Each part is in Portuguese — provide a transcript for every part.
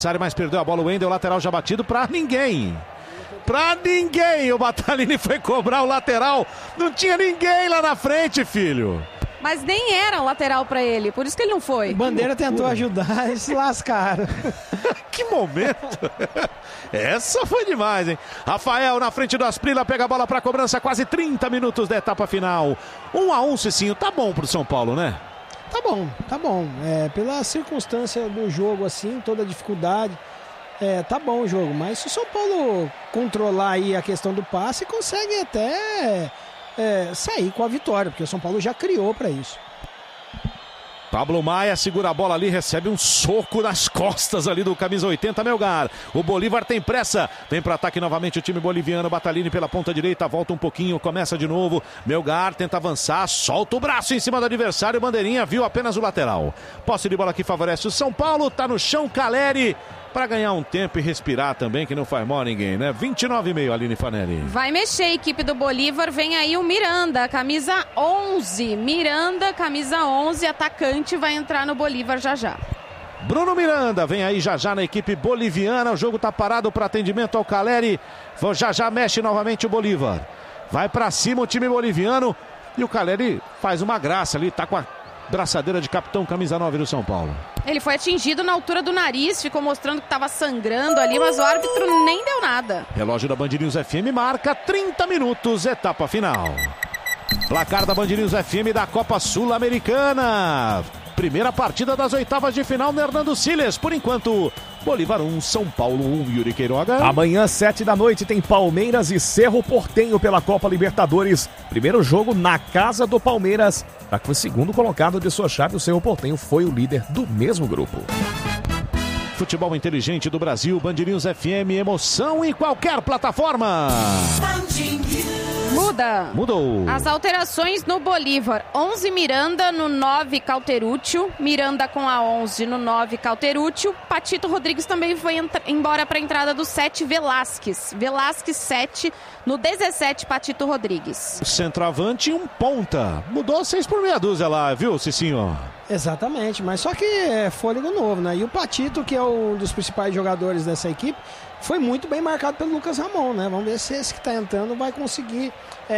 Mas perdeu a bola, o Wendel, lateral já batido pra ninguém. Pra ninguém, o Battaglini foi cobrar o lateral, não tinha ninguém lá na frente, filho. Mas nem era um lateral pra ele, por isso que ele não foi. O Bandeira tentou ajudar e se lascaram. Que momento. Essa foi demais, hein? Rafael na frente do Asprilla, pega a bola pra cobrança, quase 30 minutos da etapa final. 1-1, Cicinho, tá bom pro São Paulo, né? Tá bom. Pela circunstância do jogo, assim, toda a dificuldade, tá bom o jogo. Mas se o São Paulo controlar aí a questão do passe, consegue até sair com a vitória, porque o São Paulo já criou para isso. Pablo Maia segura a bola ali, recebe um soco nas costas ali do camisa 80, Melgar. O Bolívar tem pressa, vem para ataque novamente o time boliviano. Battaglini pela ponta direita, volta um pouquinho, começa de novo. Melgar tenta avançar, solta o braço em cima do adversário. Bandeirinha viu apenas o lateral. Posse de bola que favorece o São Paulo, tá no chão Caleri. Para ganhar um tempo e respirar também, que não faz mal a ninguém, né? 29,5, Aline Fanelli. Vai mexer a equipe do Bolívar, vem aí o Miranda, camisa 11. Miranda, camisa 11, atacante, vai entrar no Bolívar já já. Bruno Miranda vem aí já já na equipe boliviana. O jogo tá parado para atendimento ao Caleri. Já já mexe novamente o Bolívar. Vai para cima o time boliviano e o Caleri faz uma graça ali, tá com a braçadeira de capitão, camisa 9 do São Paulo. Ele foi atingido na altura do nariz, ficou mostrando que estava sangrando ali, mas o árbitro nem deu nada. Relógio da Band News FM marca 30 minutos, etapa final. Placar da Band News FM da Copa Sul-Americana. Primeira partida das oitavas de final no Hernando Siles. Por enquanto, Bolívar 1, São Paulo 1, Yuri Queiroga. Amanhã, 7 da noite, tem Palmeiras e Cerro Porteño pela Copa Libertadores. Primeiro jogo na casa do Palmeiras. Para que o segundo colocado de sua chave, o Cerro Porteño foi o líder do mesmo grupo. Futebol inteligente do Brasil, Band News FM, emoção em qualquer plataforma. Mudou. As alterações no Bolívar. 11 Miranda, no 9 Cauterúcio. Miranda com a 11 no 9 Cauterúcio. Patito Rodrigues também foi embora para a entrada do 7 Velasquez. Velasquez 7 no 17 Patito Rodrigues. Centroavante, um ponta. Mudou 6 por meia dúzia lá, viu, Cicinho? Exatamente, mas só que é fôlego novo, né? E o Patito, que é um dos principais jogadores dessa equipe, foi muito bem marcado pelo Lucas Ramon, né? Vamos ver se esse que está entrando vai conseguir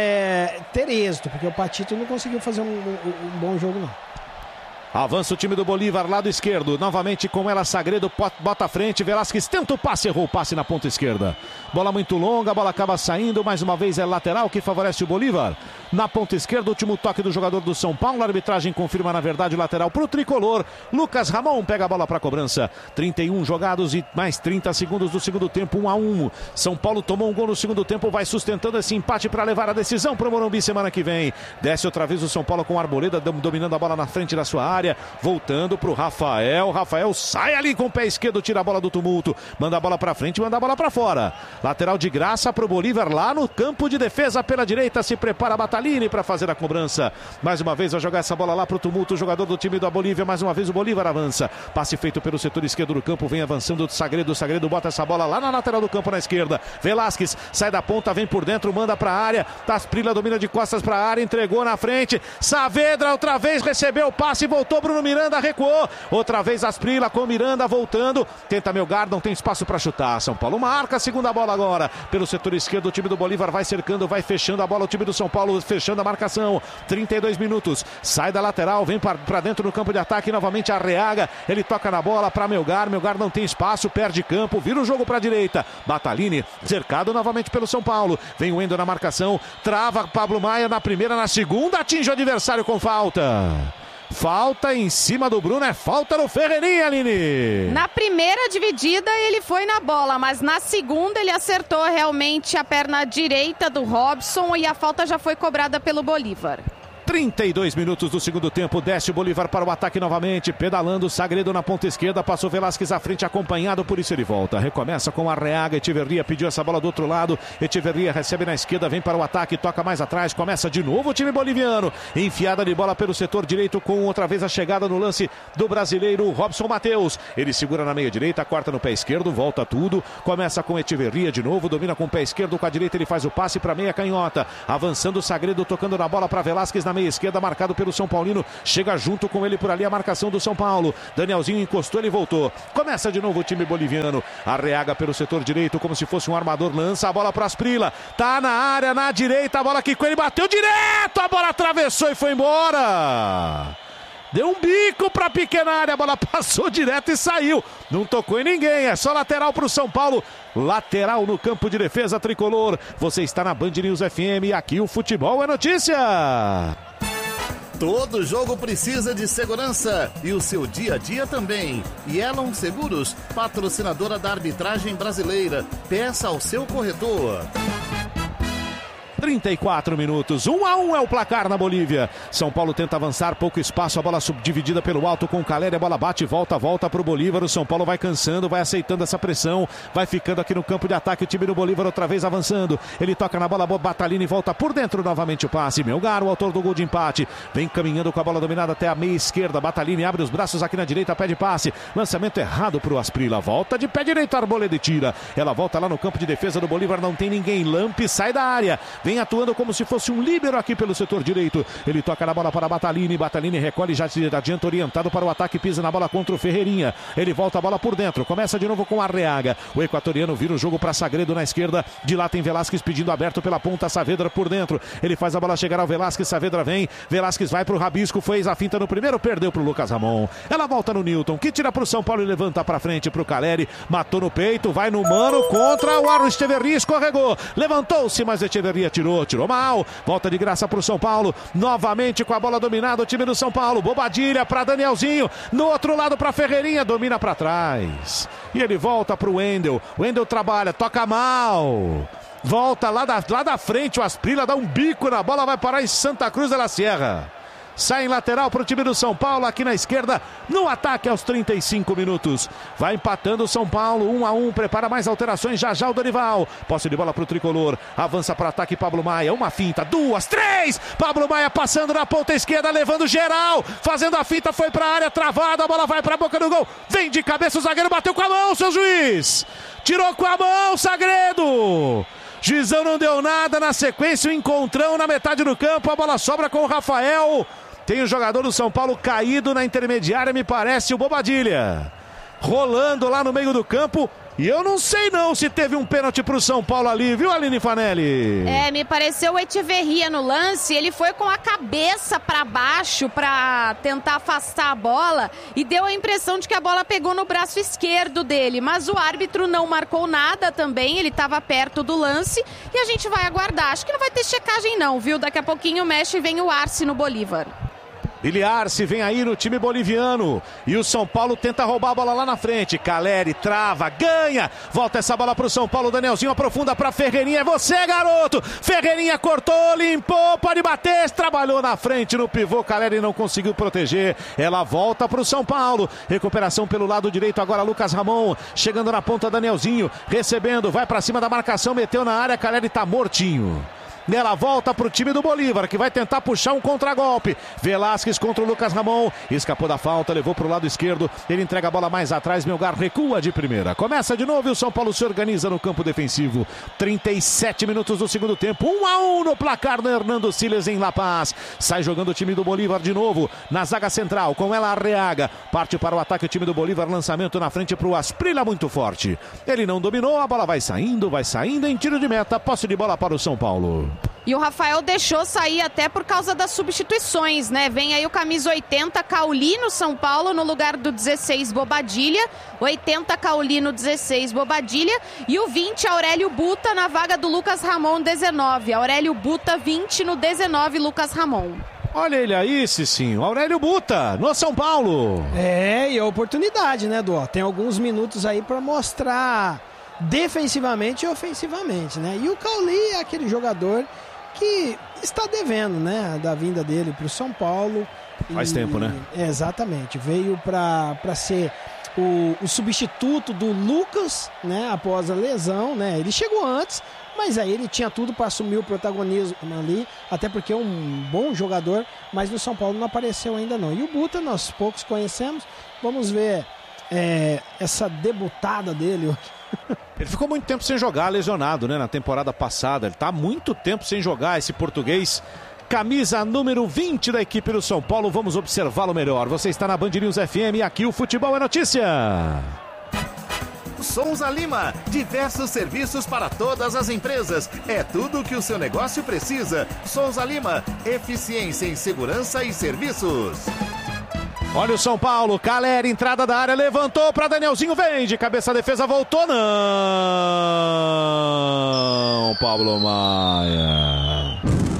ter êxito, porque o Patito não conseguiu fazer um bom jogo, não. Avança o time do Bolívar, lado esquerdo. Novamente com ela, Sagredo bota à frente. Velasquez tenta o passe, errou o passe na ponta esquerda. Bola muito longa, a bola acaba saindo. Mais uma vez é lateral que favorece o Bolívar. Na ponta esquerda, último toque do jogador do São Paulo. A arbitragem confirma, na verdade, o lateral para o tricolor. Lucas Ramon pega a bola para a cobrança. 31 jogados e mais 30 segundos do segundo tempo, 1-1. São Paulo tomou um gol no segundo tempo, vai sustentando esse empate para levar a decisão para o Morumbi semana que vem. Desce outra vez o São Paulo com o Arboleda, dominando a bola na frente da sua área. Voltando para o Rafael. Rafael sai ali com o pé esquerdo, tira a bola do tumulto. Manda a bola para frente, manda a bola para fora. Lateral de graça para o Bolívar lá no campo de defesa pela direita. Se prepara Battaglini para fazer a cobrança. Mais uma vez vai jogar essa bola lá para o tumulto. O jogador do time da Bolívia. Mais uma vez o Bolívar avança. Passe feito pelo setor esquerdo do campo. Vem avançando o Sagredo. Sagredo bota essa bola lá na lateral do campo na esquerda. Velasquez sai da ponta, vem por dentro, manda para a área. Asprilla domina de costas para a área. Entregou na frente. Saavedra outra vez recebeu o passe. Voltou Bruno Miranda, recuou. Outra vez Asprilla com Miranda voltando. Tenta Melgar, não tem espaço para chutar. São Paulo marca a segunda bola agora. Pelo setor esquerdo, o time do Bolívar vai cercando, vai fechando a bola. O time do São Paulo fechando a marcação. 32 minutos. Sai da lateral, vem para dentro no campo de ataque. Novamente Arreaga. Ele toca na bola para Melgar. Melgar não tem espaço, perde campo. Vira o jogo para a direita. Battaglini cercado novamente pelo São Paulo. Vem o Wendel na marcação. Trava Pablo Maia na primeira, na segunda. Atinge o adversário com falta. Falta em cima do Bruno, é falta no Ferreirinha, Aline. Na primeira dividida ele foi na bola, mas na segunda ele acertou realmente a perna direita do Robson e a falta já foi cobrada pelo Bolívar. 32 minutos do segundo tempo, desce o Bolívar para o ataque novamente, pedalando Sagredo na ponta esquerda, passou Velasquez à frente acompanhado, por isso ele volta, recomeça com Arreaga. Echeverria pediu essa bola do outro lado, Echeverria recebe na esquerda, vem para o ataque, toca mais atrás, começa de novo o time boliviano, enfiada de bola pelo setor direito com outra vez a chegada no lance do brasileiro Robson Matheus, ele segura na meia direita, corta no pé esquerdo, volta tudo, começa com Echeverria de novo, domina com o pé esquerdo, com a direita ele faz o passe para meia canhota, avançando Sagredo, tocando na bola para Velasquez na meia meia esquerda, marcado pelo São Paulino. Chega junto com ele por ali a marcação do São Paulo. Danielzinho encostou, ele voltou. Começa de novo o time boliviano. Arreaga pelo setor direito como se fosse um armador. Lança a bola para Asprilla. Tá na área, na direita. A bola quicou, ele bateu direto. A bola atravessou e foi embora. Deu um bico para a pequena área, a bola passou direto e saiu. Não tocou em ninguém, é só lateral para o São Paulo. Lateral no campo de defesa tricolor. Você está na Band News FM e aqui o futebol é notícia. Todo jogo precisa de segurança e o seu dia a dia também. Yellow Seguros, patrocinadora da arbitragem brasileira. Peça ao seu corretor. 34 minutos, 1-1 é o placar na Bolívia. São Paulo tenta avançar, pouco espaço, a bola subdividida pelo alto com o Caleri, a bola bate e volta para o Bolívar. O São Paulo vai cansando, vai aceitando essa pressão, vai ficando aqui no campo de ataque. O time do Bolívar outra vez avançando. Ele toca na bola, Batalini volta por dentro novamente o passe. Melgar, o autor do gol de empate, vem caminhando com a bola dominada até a meia esquerda. Batalini abre os braços aqui na direita, pede passe. Lançamento errado para o Asprilla, volta de pé direito, Arboleda e tira. Ela volta lá no campo de defesa do Bolívar, não tem ninguém. Lampe sai da área, vem atuando como se fosse um líbero aqui pelo setor direito. Ele toca na bola para Batalini. Batalini recolhe, já adianta, orientado para o ataque, pisa na bola contra o Ferreirinha. Ele volta a bola por dentro, começa de novo com Arreaga. O equatoriano vira o jogo para Sagredo na esquerda. De lá tem Velasquez pedindo aberto pela ponta, Saavedra por dentro. Ele faz a bola chegar ao Velasquez, Saavedra vem. Velasquez vai para o rabisco, fez a finta no primeiro, perdeu para o Lucas Ramon. Ela volta no Newton, que tira para o São Paulo e levanta para frente para o Caleri. Matou no peito, vai no mano contra o Aro Echeverria, escorregou. Levantou-se, mas Echeverria tirou mal. Volta de graça para o São Paulo. Novamente com a bola dominada o time do São Paulo. Bobadilha para Danielzinho. No outro lado para Ferreirinha. Domina para trás. E ele volta para o Wendel. O Wendel trabalha, toca mal. Volta lá da frente. O Asprilla dá um bico na bola. Vai parar em Santa Cruz de la Sierra. Sai em lateral para o time do São Paulo, aqui na esquerda, no ataque aos 35 minutos. Vai empatando o São Paulo, 1-1, prepara mais alterações, já o Dorival. Posse de bola para o tricolor, avança para o ataque Pablo Maia, uma finta, 2, 3. Pablo Maia passando na ponta esquerda, levando geral, fazendo a finta, foi para a área, travada, a bola vai para a boca do gol. Vem de cabeça o zagueiro, bateu com a mão, seu juiz. Tirou com a mão, Sagredo. Juizão não deu nada, na sequência o encontrão na metade do campo, a bola sobra com o Rafael. Tem o jogador do São Paulo caído na intermediária, me parece o Bobadilha. Rolando lá no meio do campo. E eu não sei não se teve um pênalti pro São Paulo ali, viu, Aline Fanelli? Me pareceu o Echeverria no lance, ele foi com a cabeça para baixo para tentar afastar a bola e deu a impressão de que a bola pegou no braço esquerdo dele, mas o árbitro não marcou nada também, ele estava perto do lance e a gente vai aguardar. Acho que não vai ter checagem não, viu? Daqui a pouquinho mexe e vem o Arce no Bolívar. Arce vem aí no time boliviano e o São Paulo tenta roubar a bola lá na frente. Caleri trava, ganha, volta essa bola pro São Paulo. Danielzinho aprofunda pra Ferreirinha, é você, garoto. Ferreirinha cortou, limpou, pode bater, trabalhou na frente no pivô. Caleri não conseguiu proteger, ela volta pro São Paulo. Recuperação pelo lado direito agora, Lucas Ramon chegando na ponta, Danielzinho recebendo, vai pra cima da marcação, meteu na área, Caleri tá mortinho. Ela volta para o time do Bolívar, que vai tentar puxar um contragolpe. Velasquez contra o Lucas Ramon. Escapou da falta, levou para o lado esquerdo. Ele entrega a bola mais atrás. Melgar recua de primeira. Começa de novo e o São Paulo se organiza no campo defensivo. 37 minutos do segundo tempo. 1-1 no placar do Hernando Siles em La Paz. Sai jogando o time do Bolívar de novo. Na zaga central, com ela Arreaga. Parte para o ataque o time do Bolívar. Lançamento na frente para o Asprilla muito forte. Ele não dominou, a bola vai saindo em tiro de meta. Posse de bola para o São Paulo. E o Rafael deixou sair até por causa das substituições, né? Vem aí o camisa 80, Cauli no São Paulo, no lugar do 16, Bobadilha. 80, Cauli no 16, Bobadilha. E o 20, Aurélio Buta, na vaga do Lucas Ramon, 19. Aurélio Buta, 20 no 19, Lucas Ramon. Olha ele aí, Cicinho. Aurélio Buta, no São Paulo. E a oportunidade, né, Dó? Tem alguns minutos aí para mostrar defensivamente e ofensivamente, né? E o Cauli é aquele jogador que está devendo, né, da vinda dele para o São Paulo. Faz tempo, né? Exatamente. Veio para ser o substituto do Lucas, né, após a lesão, né? Ele chegou antes, mas aí ele tinha tudo para assumir o protagonismo ali, até porque é um bom jogador, mas no São Paulo não apareceu ainda não. E o Buta, nós poucos conhecemos, vamos ver essa debutada dele hoje. Ele ficou muito tempo sem jogar, lesionado, né, na temporada passada. Ele tá há muito tempo sem jogar, esse português camisa número 20 da equipe do São Paulo. Vamos observá-lo melhor. Você está na Band News FM e aqui o Futebol é Notícia. Souza Lima, diversos serviços para todas as empresas. É tudo o que o seu negócio precisa. Souza Lima, eficiência em segurança e serviços. Olha o São Paulo, Caleri, entrada da área, levantou para Danielzinho, vem de cabeça a defesa, voltou, não, Pablo Maia.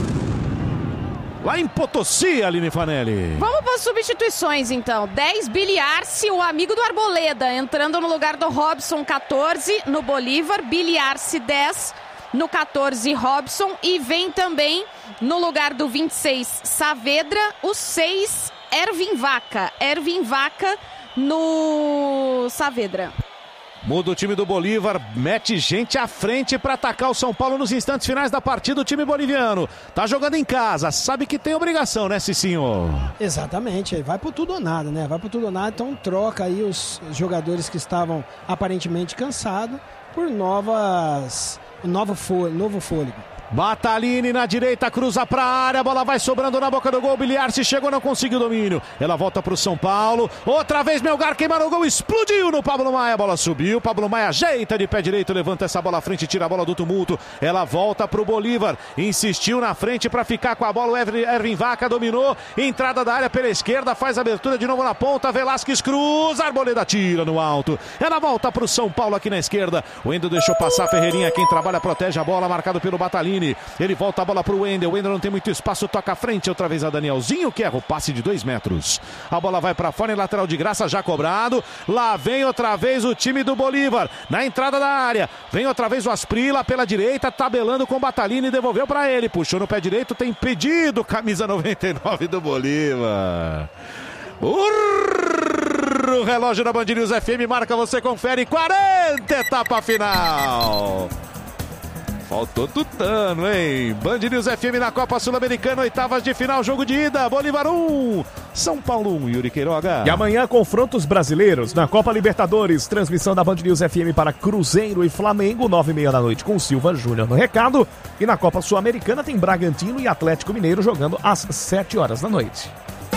Lá em Potosí, Aline Fanelli. Vamos para as substituições, então. 10, Billy Arce, o amigo do Arboleda, entrando no lugar do Robson, 14, no Bolívar. Billy Arce, 10, no 14, Robson. E vem também, no lugar do 26, Saavedra, o 6, Ervin Vaca. Ervin Vaca no Saavedra. Muda o time do Bolívar, mete gente à frente para atacar o São Paulo nos instantes finais da partida. O time boliviano tá jogando em casa, sabe que tem obrigação, né, Cicinho? Exatamente, vai por tudo ou nada, né? Vai por tudo ou nada, então troca aí os jogadores que estavam aparentemente cansados por novo fôlego. Batalini na direita, cruza pra área, a bola vai sobrando na boca do gol, Biliar se chegou, não conseguiu domínio, ela volta pro São Paulo, outra vez Melgar queimando o gol, explodiu no Pablo Maia, a bola subiu, Pablo Maia ajeita de pé direito, levanta essa bola à frente, tira a bola do tumulto, ela volta pro Bolívar, insistiu na frente pra ficar com a bola, o Ervin Vaca dominou, entrada da área pela esquerda, faz a abertura de novo na ponta, Velasquez cruza, Arboleda tira no alto, ela volta pro São Paulo aqui na esquerda, o Wendel deixou passar, Ferreirinha, quem trabalha protege a bola, marcado pelo Batalini. Ele volta a bola para o Wendel. O Wendel não tem muito espaço, toca à frente. Outra vez a Danielzinho, que erra o passe de 2 metros. A bola vai para fora em lateral de graça, já cobrado. Lá vem outra vez o time do Bolívar. Na entrada da área. Vem outra vez o Asprilla pela direita, tabelando com o Batalini. Devolveu para ele. Puxou no pé direito, tem pedido. Camisa 99 do Bolívar. O relógio da Band News FM marca, você confere. 40, etapa final. Faltou tutano, hein? Band News FM na Copa Sul-Americana, oitavas de final, jogo de ida. Bolívar 1, São Paulo 1, Yuri Queiroga. E amanhã, confrontos brasileiros na Copa Libertadores. Transmissão da Band News FM para Cruzeiro e Flamengo, 9h30 da noite, com Silva Júnior no recado. E na Copa Sul-Americana tem Bragantino e Atlético Mineiro jogando às 7 horas da noite.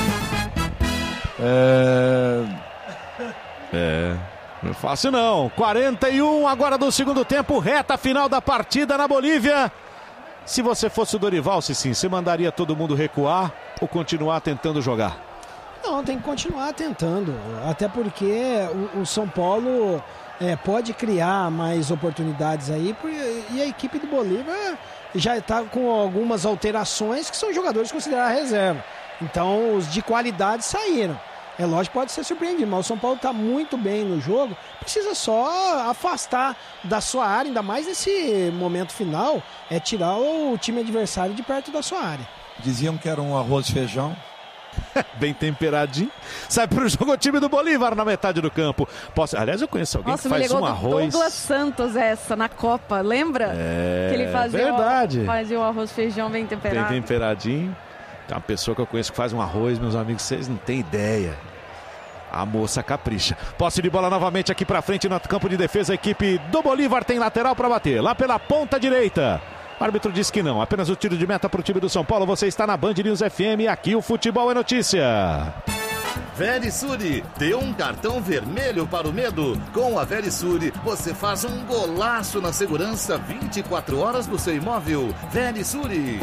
Não é fácil não. 41 agora do segundo tempo, reta final da partida na Bolívia. Se você fosse o Dorival, sim, você mandaria todo mundo recuar ou continuar tentando jogar? Não, tem que continuar tentando. Até porque o São Paulo pode criar mais oportunidades aí. E a equipe do Bolívar já está com algumas alterações que são jogadores considerados reserva. Então os de qualidade saíram. É lógico, pode ser surpreendido, mas o São Paulo está muito bem no jogo, precisa só afastar da sua área, ainda mais nesse momento final, tirar o time adversário de perto da sua área. Diziam que era um arroz e feijão. Bem temperadinho. Sai pro jogo o time do Bolívar na metade do campo. Aliás, eu conheço alguém que faz um arroz. Douglas Santos na Copa, lembra? Que ele fazia o arroz e feijão bem temperado. Bem temperadinho. Tem uma pessoa que eu conheço que faz um arroz, meus amigos, vocês não têm ideia. A moça capricha. Posse de bola novamente aqui pra frente no campo de defesa. A equipe do Bolívar tem lateral pra bater. Lá pela ponta direita. O árbitro diz que não. Apenas o tiro de meta pro time do São Paulo. Você está na Band News FM. Aqui o futebol é notícia. Verisuri, dê um cartão vermelho para o medo. Com a Verisuri, você faz um golaço na segurança 24 horas do seu imóvel. Verisuri.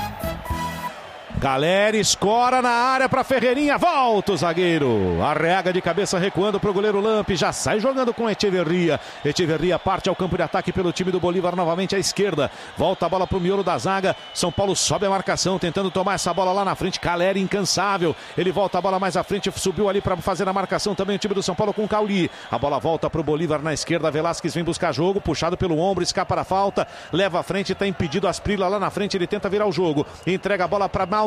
Caleri escora na área para Ferreirinha, volta o zagueiro, arrega de cabeça recuando para o goleiro Lampe, já sai jogando com Echeverria. Echeverria parte ao campo de ataque pelo time do Bolívar novamente à esquerda, volta a bola para o miolo da zaga, São Paulo sobe a marcação, tentando tomar essa bola lá na frente, Caleri incansável, ele volta a bola mais à frente, subiu ali para fazer a marcação também o time do São Paulo com o Cauli, a bola volta para o Bolívar na esquerda, Velasquez vem buscar jogo, puxado pelo ombro, escapa da falta, leva à frente, está impedido, Asprilla lá na frente, ele tenta virar o jogo, entrega a bola para Malman,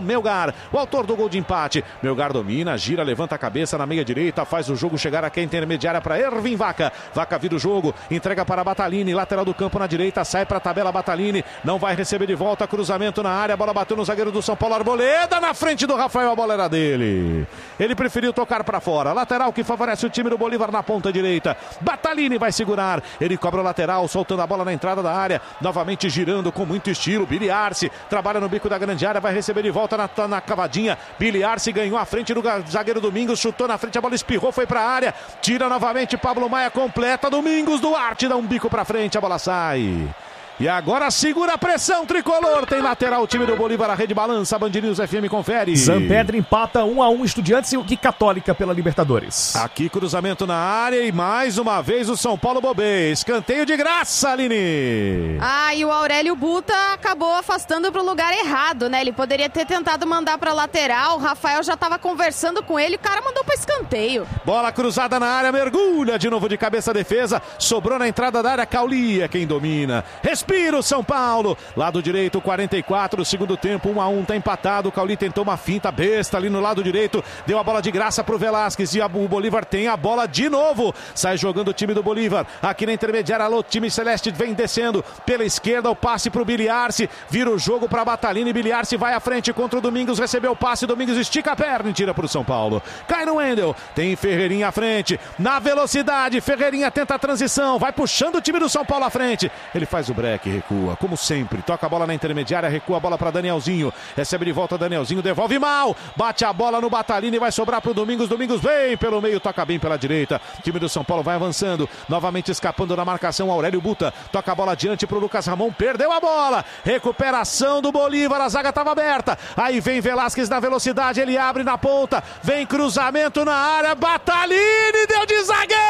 Melgar, o autor do gol de empate. Melgar domina, gira, levanta a cabeça na meia direita, faz o jogo chegar aqui à intermediária para Ervin Vaca. Vaca vira o jogo, entrega para Batalini, lateral do campo na direita, sai para a tabela Batalini, não vai receber de volta, cruzamento na área, a bola bateu no zagueiro do São Paulo, Arboleda na frente do Rafael, a bola era dele. Ele preferiu tocar para fora, lateral que favorece o time do Bolívar na ponta direita. Batalini vai segurar, ele cobra o lateral, soltando a bola na entrada da área, novamente girando com muito estilo. Billy Arce trabalha no bico da grande área, vai receber de volta na cavadinha. Billy Arce ganhou a frente do zagueiro Domingos, chutou na frente, a bola espirrou, foi para a área, tira novamente Pablo Maia, completa. Domingos Duarte dá um bico para frente, a bola sai. E agora segura a pressão tricolor. Tem lateral o time do Bolívar, a rede balança. Band News FM confere. Zampedra empata 1-1 Estudiantes e Católica pela Libertadores. Aqui cruzamento na área e mais uma vez o São Paulo bobeia. Escanteio de graça, Aline. E o Aurélio Buta acabou afastando para o lugar errado, né? Ele poderia ter tentado mandar para lateral. O Rafael já estava conversando com ele. O cara mandou para escanteio. Bola cruzada na área, mergulha de novo de cabeça a defesa. Sobrou na entrada da área, Cauli é quem domina. Respira o São Paulo. Lado direito, 44, segundo tempo, 1-1, tá empatado. O Cauli tentou uma finta besta ali no lado direito. Deu a bola de graça pro Velasquez e o Bolívar tem a bola de novo. Sai jogando o time do Bolívar. Aqui na intermediária, alô, time celeste vem descendo pela esquerda. O passe pro Billy Arce. Vira o jogo pra Batalini. Billy Arce vai à frente contra o Domingos. Recebeu o passe. Domingos estica a perna e tira pro São Paulo. Cai no Wendel. Tem Ferreirinha à frente. Na velocidade, Ferreirinha tenta a transição. Vai puxando o time do São Paulo à frente. Ele faz o break. Recua, como sempre, toca a bola na intermediária, recua a bola para Danielzinho, recebe de volta Danielzinho, devolve mal, bate a bola no Batalini, vai sobrar para o Domingos, Domingos vem pelo meio, toca bem pela direita, o time do São Paulo vai avançando, novamente escapando da marcação, Aurélio Buta, toca a bola adiante para o Lucas Ramon, perdeu a bola, recuperação do Bolívar, a zaga estava aberta, aí vem Velasquez na velocidade, ele abre na ponta, vem cruzamento na área, Batalini deu de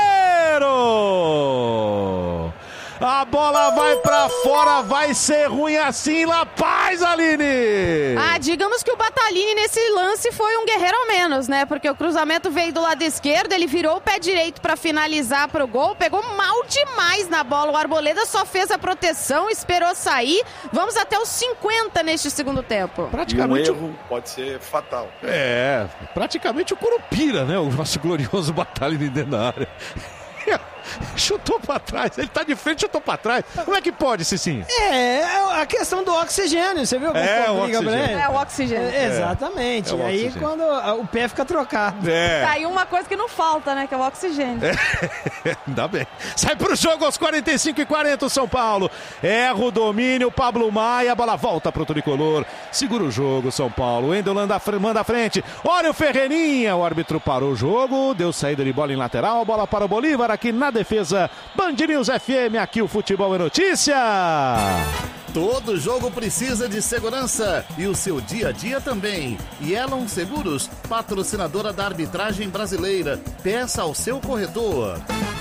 zagueiro! A bola vai pra fora, vai ser ruim assim, La Paz, Aline! Digamos que o Batalini nesse lance foi um guerreiro a menos, né? Porque o cruzamento veio do lado esquerdo, ele virou o pé direito pra finalizar pro gol, pegou mal demais na bola, o Arboleda só fez a proteção, esperou sair, vamos até os 50 neste segundo tempo. Praticamente um erro pode ser fatal. Praticamente o Curupira, né? O nosso glorioso Batalini dentro da área. Chutou pra trás, ele tá de frente, chutou pra trás. Como é que pode, Cicinho? A questão do oxigênio, você viu? O oxigênio. O oxigênio. Exatamente. o aí oxigênio. quando o pé fica trocado. Tá aí uma coisa que não falta, né? Que é o oxigênio. Ainda bem. Sai pro jogo aos 45 e 40 o São Paulo. Erra o domínio, Pablo Maia, a bola volta pro tricolor. Segura o jogo, São Paulo. Wendel manda à frente. Olha o Ferreirinha. O árbitro parou o jogo, deu saída de bola em lateral. A bola para o Bolívar aqui na defesa. Band News FM, aqui o futebol é notícia. Todo jogo precisa de segurança e o seu dia a dia também. Yellow Seguros, patrocinadora da arbitragem brasileira. Peça ao seu corretor.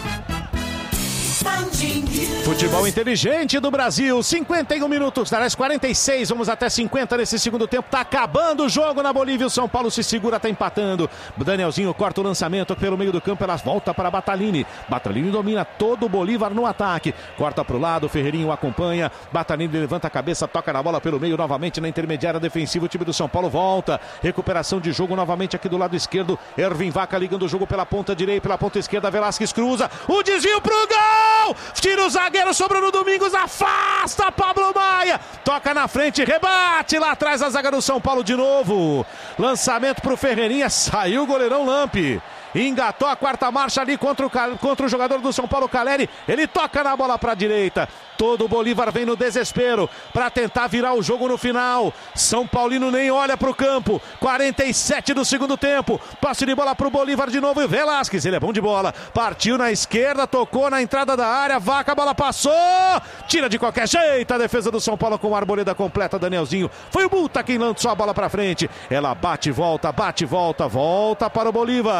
Futebol inteligente do Brasil, 51 minutos, aliás 46, vamos até 50 nesse segundo tempo, tá acabando o jogo na Bolívia, o São Paulo se segura, tá empatando, Danielzinho corta o lançamento pelo meio do campo, ela volta para Batalini domina todo o Bolívar no ataque, corta pro lado, Ferreirinho acompanha, Batalini levanta a cabeça, toca na bola pelo meio, novamente na intermediária defensiva, o time do São Paulo volta, recuperação de jogo novamente aqui do lado esquerdo, Ervin Vaca ligando o jogo pela ponta direita, pela ponta esquerda, Velasquez cruza, o desvio pro gol! Tira o zagueiro, sobrou no Domingos, afasta Pablo Maia, toca na frente, rebate lá atrás a zaga do São Paulo de novo, lançamento pro Ferreirinha, saiu o goleirão Lampe, engatou a quarta marcha ali contra o jogador do São Paulo, Caleri, ele toca na bola pra direita, todo o Bolívar vem no desespero para tentar virar o jogo no final, São Paulino nem olha pro campo, 47 do segundo tempo, passe de bola pro Bolívar de novo e Velasquez, ele é bom de bola, partiu na esquerda, tocou na entrada da área, Vaca, a bola passou, tira de qualquer jeito a defesa do São Paulo com a Arboleda completa, Danielzinho, foi o Buta quem lançou a bola pra frente, ela bate e volta, volta para o Bolívar,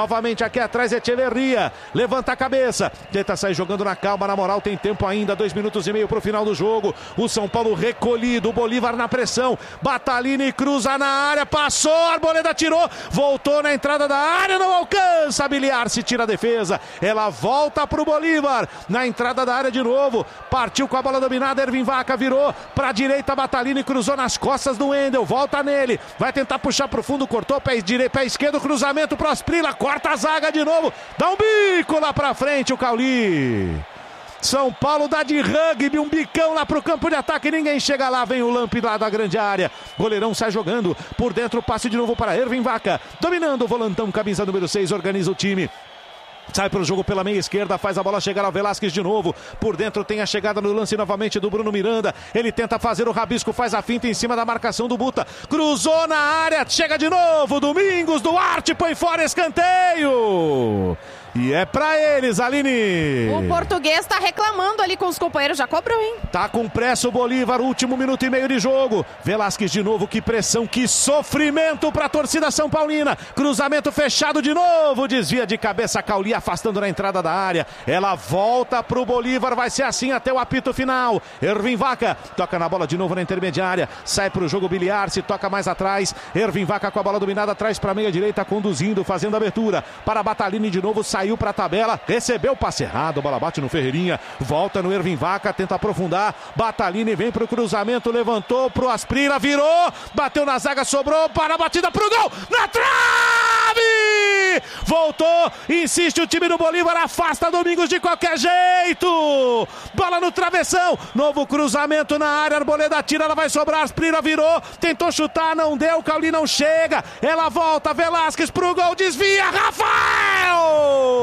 Novamente aqui atrás Echeverria. Levanta a cabeça. Tenta sair jogando na calma, na moral. Tem tempo ainda. 2 minutos e meio pro final do jogo. O São Paulo recolhido. O Bolívar na pressão. Batalini cruza na área. Passou. Arboleda tirou. Voltou na entrada da área. Não alcança. Biliar se tira a defesa. Ela volta pro Bolívar. Na entrada da área de novo. Partiu com a bola dominada. Ervin Vaca virou pra direita. Batalini cruzou nas costas do Wendel. Volta nele. Vai tentar puxar pro fundo. Cortou pé direito, pé esquerdo. Cruzamento pro Asprila. Corta a zaga de novo. Dá um bico lá pra frente o Cauli. São Paulo dá de rugby, um bicão lá pro campo de ataque, ninguém chega lá, vem o Lamp lá da grande área, goleirão sai jogando, por dentro passe de novo para Ervin Vaca, dominando o volantão, camisa número 6, organiza o time. Sai para o jogo pela meia esquerda, faz a bola chegar ao Velasquez de novo. Por dentro tem a chegada no lance novamente do Bruno Miranda. Ele tenta fazer o rabisco, faz a finta em cima da marcação do Buta. Cruzou na área, chega de novo. Domingos, Duarte, põe fora, escanteio. E é pra eles, Aline. O português tá reclamando ali com os companheiros, já cobrou, hein? Tá com pressa o Bolívar, último minuto e meio de jogo. Velasquez de novo, que pressão, que sofrimento pra torcida São Paulina. Cruzamento fechado de novo, desvia de cabeça Cauli, afastando na entrada da área. Ela volta pro Bolívar, vai ser assim até o apito final. Ervin Vaca toca na bola de novo na intermediária, sai pro jogo Biliar, se toca mais atrás. Ervin Vaca com a bola dominada, atrás pra meia direita, conduzindo, fazendo abertura para Batalini de novo, saiu para a tabela, recebeu o passe errado, a bola bate no Ferreirinha, volta no Ervin Vaca, tenta aprofundar, Batalini vem pro cruzamento, levantou pro Asprila, virou, bateu na zaga, sobrou, para a batida pro gol, na trave! Voltou, insiste o time do Bolívar, afasta Domingos de qualquer jeito, bola no travessão, novo cruzamento na área, Arboleda tira, ela vai sobrar, Asprila virou, tentou chutar, não deu, Cauli não chega, ela volta, Velasquez pro gol, desvia, Rafael!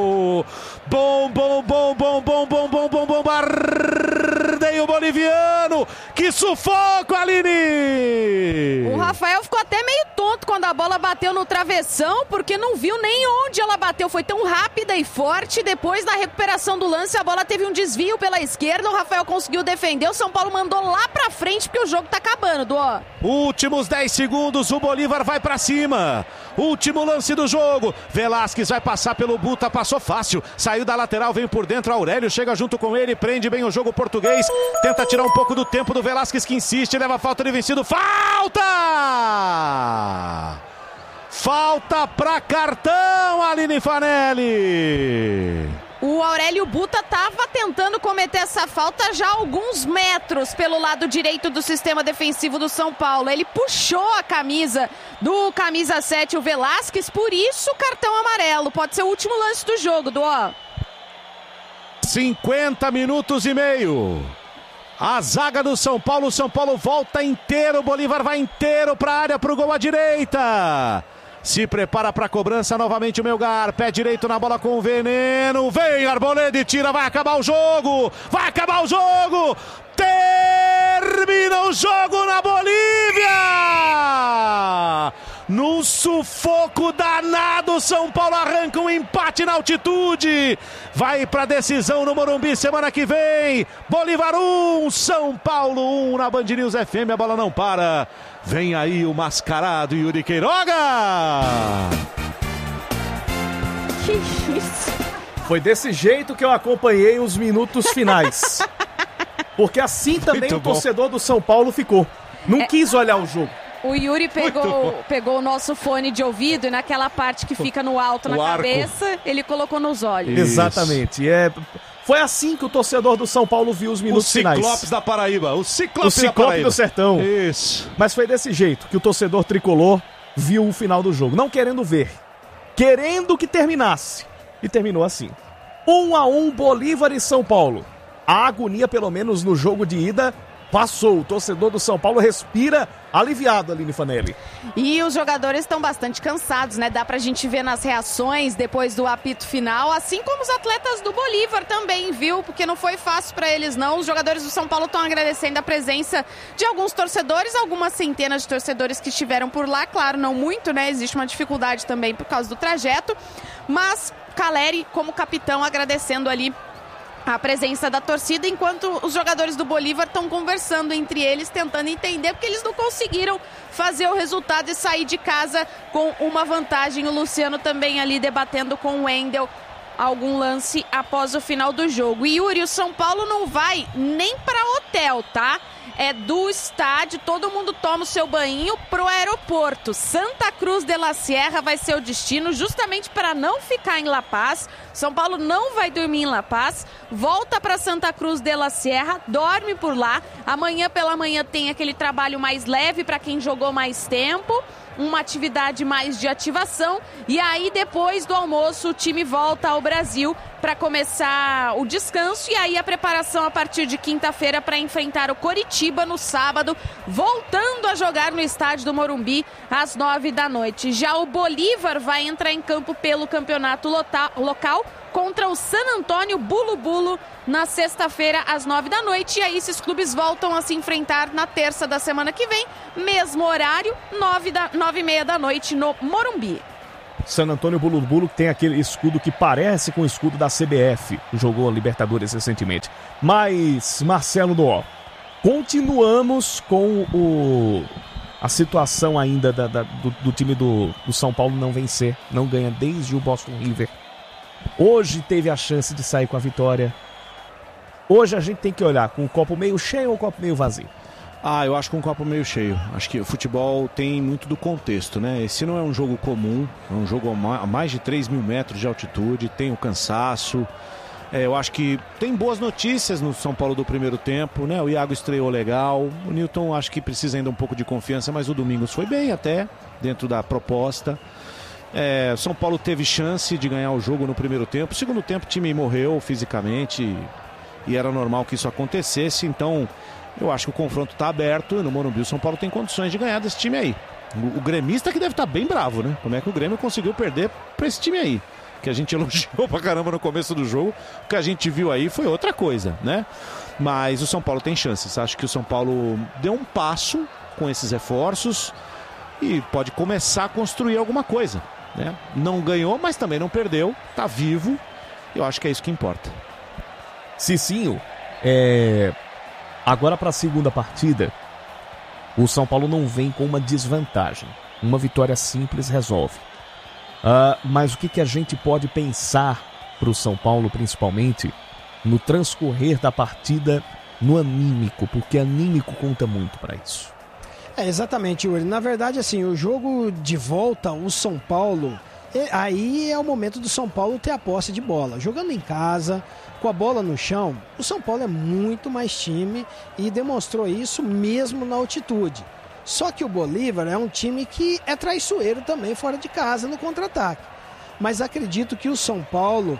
Bombardeio boliviano, que sufoco, Aline! O Rafael ficou até meio tonto quando a bola bateu no travessão, porque não viu nem onde ela bateu, foi tão rápida e forte. Depois da recuperação do lance, a bola teve um desvio pela esquerda, o Rafael conseguiu defender, o São Paulo mandou lá pra frente, porque o jogo tá acabando, Duó. Últimos 10 segundos, o Bolívar vai pra cima. Último lance do jogo, Velasquez vai passar pelo Buta, passou fácil, saiu da lateral, vem por dentro, Aurélio chega junto com ele, prende bem o jogo português, tenta tirar um pouco do tempo do Velasquez, que insiste, leva a falta de vencido, falta pra cartão, Aline Fanelli. O Aurélio Buta estava tentando cometer essa falta já há alguns metros pelo lado direito do sistema defensivo do São Paulo. Ele puxou a camisa do camisa 7, o Velasquez, por isso o cartão amarelo. Pode ser o último lance do jogo, Duó. 50 minutos e meio. A zaga do São Paulo, o São Paulo volta inteiro, o Bolívar vai inteiro para a área, para o gol à direita. Se prepara para a cobrança novamente o Melgar, pé direito na bola com o Veneno, vem Arboleda e tira, vai acabar o jogo, termina o jogo na Bolívia, num sufoco danado, São Paulo arranca um empate na altitude, vai para decisão no Morumbi semana que vem, Bolívar 1, São Paulo 1 na Band News FM, a bola não para. Vem aí o mascarado Yuri Queiroga! Que isso? Foi desse jeito que eu acompanhei os minutos finais. Porque assim também o torcedor do São Paulo ficou. Não quis olhar o jogo. O Yuri pegou o nosso fone de ouvido e naquela parte que fica no alto na cabeça, ele colocou nos olhos. Isso. Exatamente. Foi assim que o torcedor do São Paulo viu os minutos finais. O Ciclopes da Paraíba. O Ciclope do Sertão. Isso. Mas foi desse jeito que o torcedor tricolor viu o final do jogo. Não querendo ver. Querendo que terminasse. E terminou assim. 1-1 Bolívar e São Paulo. A agonia, pelo menos no jogo de ida, passou. O torcedor do São Paulo respira aliviado, Aline Fanelli. E os jogadores estão bastante cansados, né? Dá pra gente ver nas reações depois do apito final, assim como os atletas do Bolívar também, viu? Porque não foi fácil pra eles, não. Os jogadores do São Paulo estão agradecendo a presença de alguns torcedores, algumas centenas de torcedores que estiveram por lá. Claro, não muito, né? Existe uma dificuldade também por causa do trajeto. Mas Caleri, como capitão, agradecendo ali a presença da torcida, enquanto os jogadores do Bolívar estão conversando entre eles, tentando entender, porque eles não conseguiram fazer o resultado e sair de casa com uma vantagem. O Luciano também ali debatendo com o Wendel algum lance após o final do jogo. E Yuri, o São Paulo não vai nem para hotel, tá? É do estádio, todo mundo toma o seu banho pro aeroporto. Santa Cruz de la Sierra vai ser o destino, justamente para não ficar em La Paz. São Paulo não vai dormir em La Paz, volta para Santa Cruz de la Sierra, dorme por lá. Amanhã pela manhã tem aquele trabalho mais leve para quem jogou mais tempo, uma atividade mais de ativação, e aí depois do almoço o time volta ao Brasil para começar o descanso, e aí a preparação a partir de quinta-feira para enfrentar o Coritiba no sábado, voltando a jogar no estádio do Morumbi às 9h. Já o Bolívar vai entrar em campo pelo campeonato local contra o San Antônio Bulu na sexta-feira às 9h. E aí esses clubes voltam a se enfrentar na terça da semana que vem, mesmo horário, 9h30 no Morumbi. San Antônio Bulu tem aquele escudo que parece com o escudo da CBF, jogou a Libertadores recentemente. Mas, Marcelo Noel, continuamos com a situação ainda do time do São Paulo não vencer, não ganha desde o Boston River. Hoje teve a chance de sair com a vitória. Hoje a gente tem que olhar com o copo meio cheio ou o copo meio vazio? Eu acho que um copo meio cheio. Acho que o futebol tem muito do contexto, né? Esse não é um jogo comum, é um jogo a mais de 3 mil metros de altitude, tem o cansaço. Eu acho que tem boas notícias no São Paulo do primeiro tempo, né? O Iago estreou legal, o Newton acho que precisa ainda um pouco de confiança, mas o Domingos foi bem até, dentro da proposta. São Paulo teve chance de ganhar o jogo no primeiro tempo. No segundo tempo o time morreu fisicamente e era normal que isso acontecesse. Então eu acho que o confronto está aberto e no Morumbi o São Paulo tem condições de ganhar desse time aí. O gremista que deve estar bem bravo, né? Como é que o Grêmio conseguiu perder para esse time aí? Que a gente elogiou pra caramba no começo do jogo. O que a gente viu aí foi outra coisa, né? Mas o São Paulo tem chances. Acho que o São Paulo deu um passo com esses reforços e pode começar a construir alguma coisa, né? Não ganhou, mas também não perdeu. Tá vivo. Eu acho que é isso que importa. Cicinho, agora para a segunda partida, o São Paulo não vem com uma desvantagem. Uma vitória simples resolve. Mas o que a gente pode pensar para o São Paulo, principalmente, no transcorrer da partida, no anímico? Porque anímico conta muito para isso. Exatamente, Yuri. Na verdade, assim, o jogo de volta, o São Paulo, aí é o momento do São Paulo ter a posse de bola. Jogando em casa, com a bola no chão, o São Paulo é muito mais time e demonstrou isso mesmo na altitude. Só que o Bolívar é um time que é traiçoeiro também fora de casa no contra-ataque. Mas acredito que o São Paulo,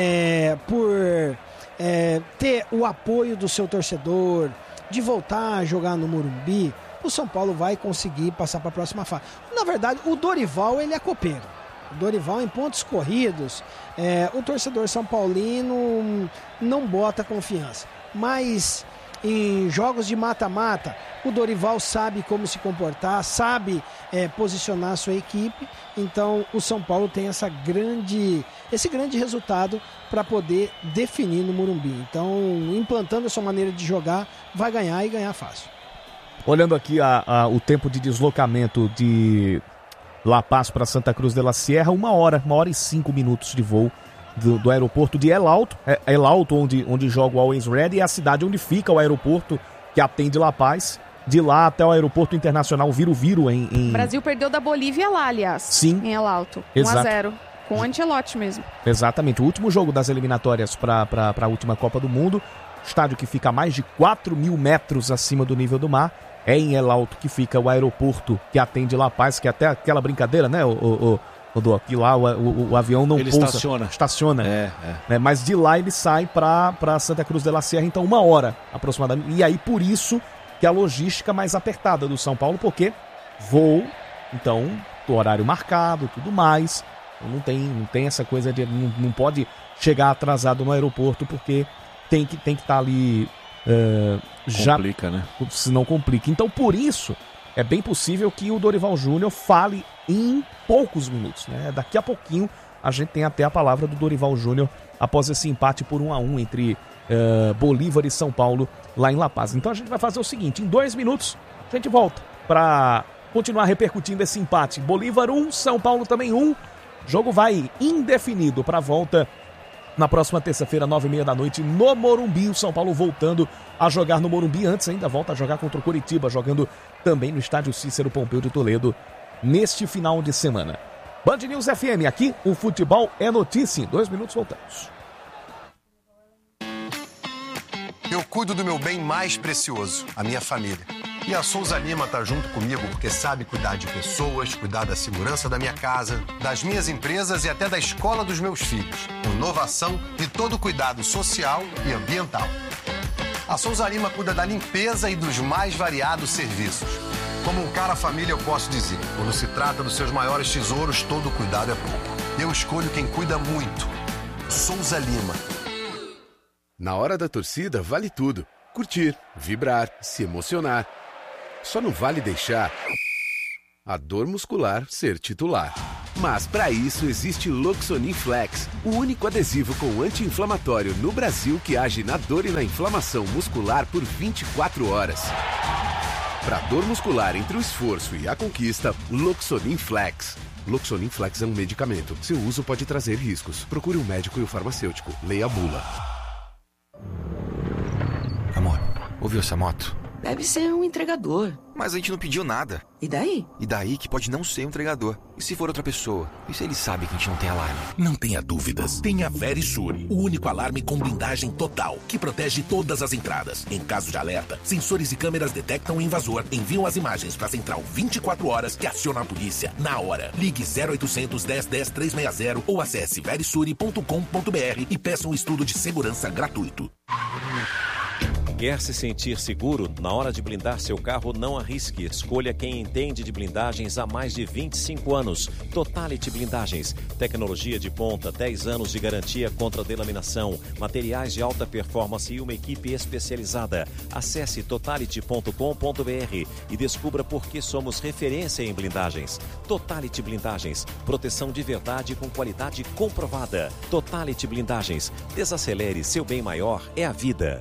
por ter o apoio do seu torcedor, de voltar a jogar no Morumbi, o São Paulo vai conseguir passar para a próxima fase. Na verdade, o Dorival, ele é copeiro. O Dorival em pontos corridos, o torcedor são paulino não bota confiança. Mas em jogos de mata-mata, o Dorival sabe como se comportar, sabe posicionar a sua equipe. Então o São Paulo tem esse grande resultado para poder definir no Morumbi. Então, implantando a sua maneira de jogar, vai ganhar e ganhar fácil. Olhando aqui o tempo de deslocamento de La Paz para Santa Cruz de la Sierra, 1 hora e 5 minutos de voo do aeroporto de El Alto. El Alto, onde joga o Always Ready, é a cidade onde fica o aeroporto que atende La Paz. De lá até o aeroporto internacional Viru-Viru em... O Brasil perdeu da Bolívia lá, aliás. Sim. Em El Alto. Exato. 1-0. Com o Ancelotti mesmo. Exatamente. O último jogo das eliminatórias para a última Copa do Mundo. Estádio que fica a mais de 4.000 metros acima do nível do mar. É em El Alto que fica o aeroporto que atende La Paz, que é até aquela brincadeira, né, que lá o avião não ele pousa. Estaciona. Né, mas de lá ele sai para Santa Cruz de la Sierra, então 1 hora aproximadamente. E aí por isso que a logística mais apertada do São Paulo, porque voo, então, do horário marcado, tudo mais. Não tem essa coisa de... Não pode chegar atrasado no aeroporto, porque tem que estar ali... Complica, né? Se não complica. Então, por isso, é bem possível que o Dorival Júnior fale em poucos minutos, né? Daqui a pouquinho a gente tem até a palavra do Dorival Júnior após esse empate por 1-1 entre Bolívar e São Paulo lá em La Paz. Então a gente vai fazer o seguinte, em 2 minutos a gente volta para continuar repercutindo esse empate. Bolívar 1, São Paulo também 1. Jogo vai indefinido para a volta na próxima terça-feira, 9h30 da noite, no Morumbi. O São Paulo voltando a jogar no Morumbi. Antes ainda volta a jogar contra o Coritiba, jogando também no estádio Cícero Pompeu de Toledo neste final de semana. Band News FM, aqui o futebol é notícia. Em 2 minutos voltamos. Eu cuido do meu bem mais precioso, a minha família. E a Souza Lima está junto comigo porque sabe cuidar de pessoas, cuidar da segurança da minha casa, das minhas empresas e até da escola dos meus filhos. Com inovação e todo cuidado social e ambiental. A Souza Lima cuida da limpeza e dos mais variados serviços. Como um cara família, eu posso dizer, quando se trata dos seus maiores tesouros, todo cuidado é pouco. Eu escolho quem cuida muito. Souza Lima. Na hora da torcida, vale tudo. Curtir, vibrar, se emocionar. Só não vale deixar a dor muscular ser titular. Mas para isso existe Loxonin Flex, o único adesivo com anti-inflamatório no Brasil que age na dor e na inflamação muscular por 24 horas. Para dor muscular entre o esforço e a conquista, Loxonin Flex. Loxonin Flex é um medicamento. Seu uso pode trazer riscos. Procure um médico e o farmacêutico. Leia a bula. Amor, ouviu essa moto? Deve ser um entregador. Mas a gente não pediu nada. E daí? E daí que pode não ser um entregador. E se for outra pessoa? E se ele sabe que a gente não tem alarme? Não tenha dúvidas. Tem a Verisur, o único alarme com blindagem total, que protege todas as entradas. Em caso de alerta, sensores e câmeras detectam o invasor, enviam as imagens para a central 24 horas que aciona a polícia na hora. Ligue 0800 10 10 360 ou acesse verisure.com.br e peça um estudo de segurança gratuito. Quer se sentir seguro? Na hora de blindar seu carro, não arrisque. Escolha quem entende de blindagens há mais de 25 anos. Totality Blindagens. Tecnologia de ponta, 10 anos de garantia contra delaminação, materiais de alta performance e uma equipe especializada. Acesse totality.com.br e descubra por que somos referência em blindagens. Totality Blindagens. Proteção de verdade com qualidade comprovada. Totality Blindagens. Desacelere, seu bem maior é a vida.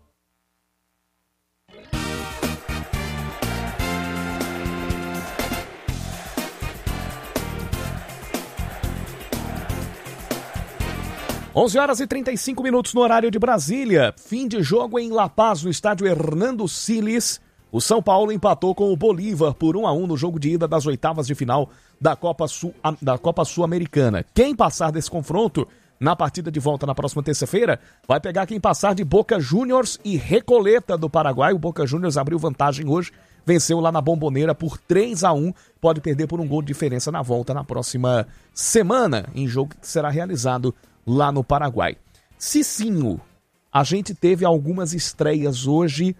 Onze horas e 35 minutos no horário de Brasília. Fim de jogo em La Paz, no estádio Hernando Siles. O São Paulo empatou com o Bolívar por 1-1 no jogo de ida das oitavas de final da Copa Sul-Americana. Quem passar desse confronto na partida de volta na próxima terça-feira vai pegar quem passar de Boca Juniors e Recoleta do Paraguai. O Boca Juniors abriu vantagem hoje, venceu lá na Bomboneira por 3-1. Pode perder por um gol de diferença na volta na próxima semana, em jogo que será realizado lá no Paraguai. Cicinho, a gente teve algumas estreias hoje.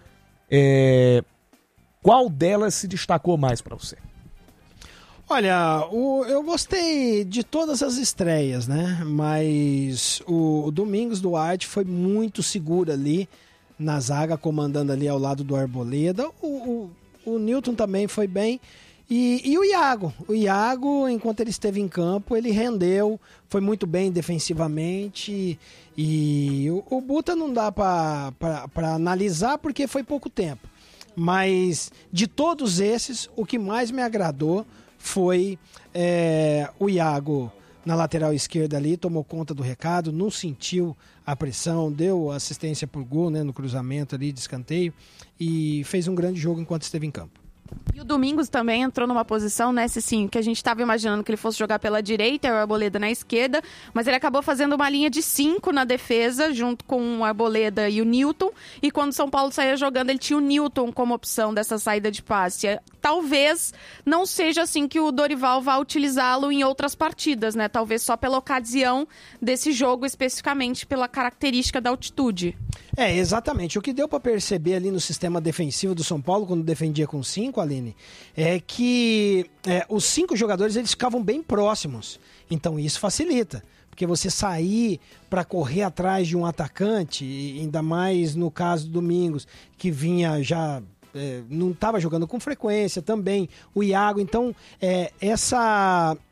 Qual delas se destacou mais para você? Olha, eu gostei de todas as estreias, né? Mas o Domingos Duarte foi muito seguro ali na zaga, comandando ali ao lado do Arboleda. O Newton também foi bem. E o Iago, enquanto ele esteve em campo, ele rendeu, foi muito bem defensivamente. E o Buta não dá para analisar porque foi pouco tempo. Mas de todos esses, o que mais me agradou foi o Iago na lateral esquerda ali, tomou conta do recado, não sentiu a pressão, deu assistência por gol, né, no cruzamento ali de escanteio e fez um grande jogo enquanto esteve em campo. E o Domingos também entrou numa posição, né, Cicinho, que a gente estava imaginando que ele fosse jogar pela direita e o Arboleda na esquerda, mas ele acabou fazendo uma linha de 5 na defesa, junto com o Arboleda e o Newton, e quando o São Paulo saía jogando, ele tinha o Newton como opção dessa saída de passe. Talvez não seja assim que o Dorival vá utilizá-lo em outras partidas, né? Talvez só pela ocasião desse jogo, especificamente pela característica da altitude. Exatamente. O que deu para perceber ali no sistema defensivo do São Paulo, quando defendia com 5, Aline, é que os 5 jogadores eles ficavam bem próximos. Então isso facilita. Porque você sair para correr atrás de um atacante, ainda mais no caso do Domingos, que vinha já... não estava jogando com frequência também, o Iago, então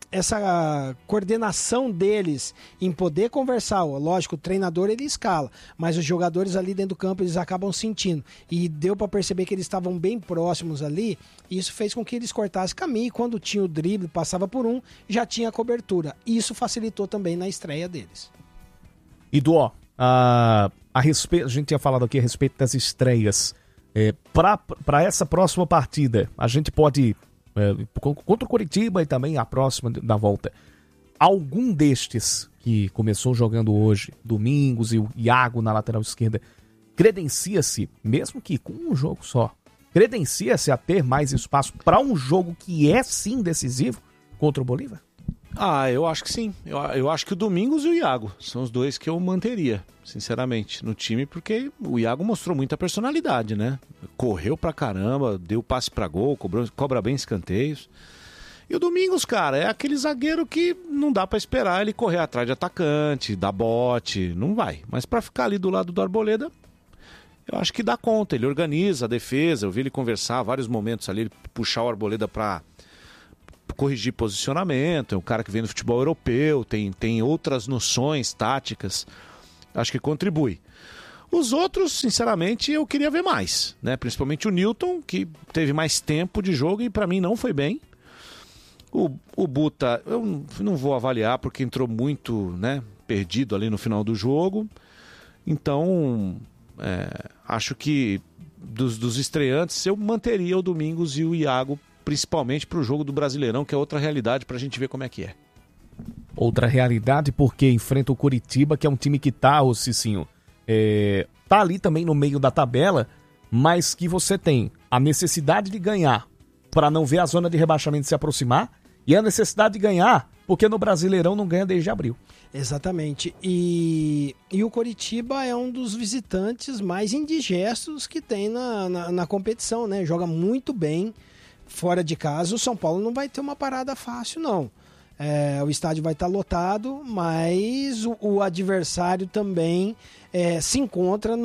essa coordenação deles em poder conversar, lógico, o treinador ele escala, mas os jogadores ali dentro do campo eles acabam sentindo, e deu para perceber que eles estavam bem próximos ali, e isso fez com que eles cortassem caminho, e quando tinha o drible, passava por um, já tinha a cobertura, isso facilitou também na estreia deles. E Duó, a gente tinha falado aqui a respeito das estreias, para essa próxima partida, a gente pode... contra o Coritiba e também a próxima da volta, algum destes que começou jogando hoje, Domingos e o Iago na lateral esquerda, credencia-se, mesmo que com um jogo só, credencia-se a ter mais espaço para um jogo que é sim decisivo contra o Bolívar? Eu acho que sim. Eu acho que o Domingos e o Iago são os dois que eu manteria, sinceramente, no time, porque o Iago mostrou muita personalidade, né? Correu pra caramba, deu passe pra gol, cobra bem escanteios. E o Domingos, cara, é aquele zagueiro que não dá pra esperar ele correr atrás de atacante, dar bote, não vai. Mas pra ficar ali do lado do Arboleda, eu acho que dá conta. Ele organiza a defesa, eu vi ele conversar vários momentos ali, ele puxar o Arboleda pra corrigir posicionamento, é um cara que vem do futebol europeu, tem outras noções táticas, acho que contribui. Os outros, sinceramente, eu queria ver mais, né? Principalmente o Newton, que teve mais tempo de jogo e para mim não foi bem. O Buta, eu não vou avaliar porque entrou muito, né, perdido ali no final do jogo. Então, acho que dos estreantes eu manteria o Domingos e o Iago, principalmente para o jogo do Brasileirão, que é outra realidade para a gente ver como é que é. Outra realidade porque enfrenta o Coritiba, que é um time que tá, ô Cicinho, tá ali também no meio da tabela, mas que você tem a necessidade de ganhar para não ver a zona de rebaixamento se aproximar, e a necessidade de ganhar porque no Brasileirão não ganha desde abril. Exatamente. E o Coritiba é um dos visitantes mais indigestos que tem na competição, né? Joga muito bem fora de casa. O São Paulo não vai ter uma parada fácil, não. O estádio vai estar lotado, mas o adversário também se encontra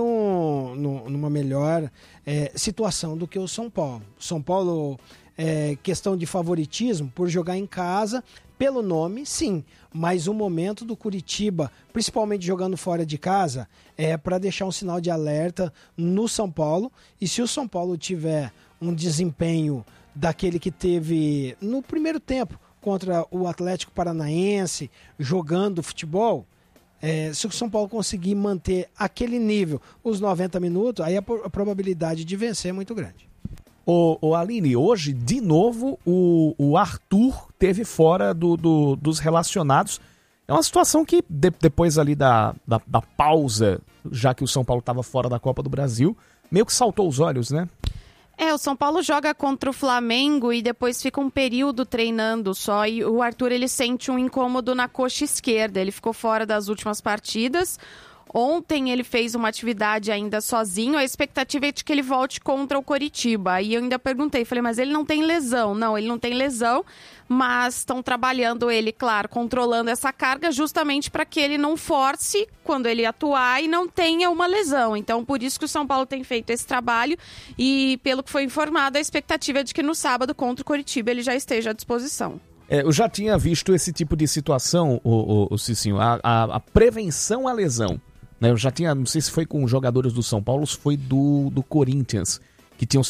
numa melhor situação do que o São Paulo. O São Paulo, questão de favoritismo, por jogar em casa, pelo nome, sim, mas o momento do Coritiba, principalmente jogando fora de casa, é para deixar um sinal de alerta no São Paulo, e se o São Paulo tiver um desempenho daquele que teve no primeiro tempo contra o Atlético Paranaense, jogando futebol, se o São Paulo conseguir manter aquele nível, os 90 minutos, aí a probabilidade de vencer é muito grande. Ô Aline, hoje, de novo, o Arthur teve fora dos relacionados. É uma situação que, depois ali da pausa, já que o São Paulo estava fora da Copa do Brasil, meio que saltou os olhos, né? O São Paulo joga contra o Flamengo e depois fica um período treinando só, e o Arthur ele sente um incômodo na coxa esquerda, ele ficou fora das últimas partidas. Ontem ele fez uma atividade ainda sozinho, a expectativa é de que ele volte contra o Coritiba. Aí eu ainda perguntei, falei, mas ele não tem lesão? Não, ele não tem lesão, mas estão trabalhando ele, claro, controlando essa carga justamente para que ele não force quando ele atuar e não tenha uma lesão. Então, por isso que o São Paulo tem feito esse trabalho e, pelo que foi informado, a expectativa é de que no sábado contra o Coritiba ele já esteja à disposição. Eu já tinha visto esse tipo de situação, o Cicinho, a prevenção à lesão. Eu já tinha, não sei se foi com jogadores do São Paulo, se foi do Corinthians, que tinham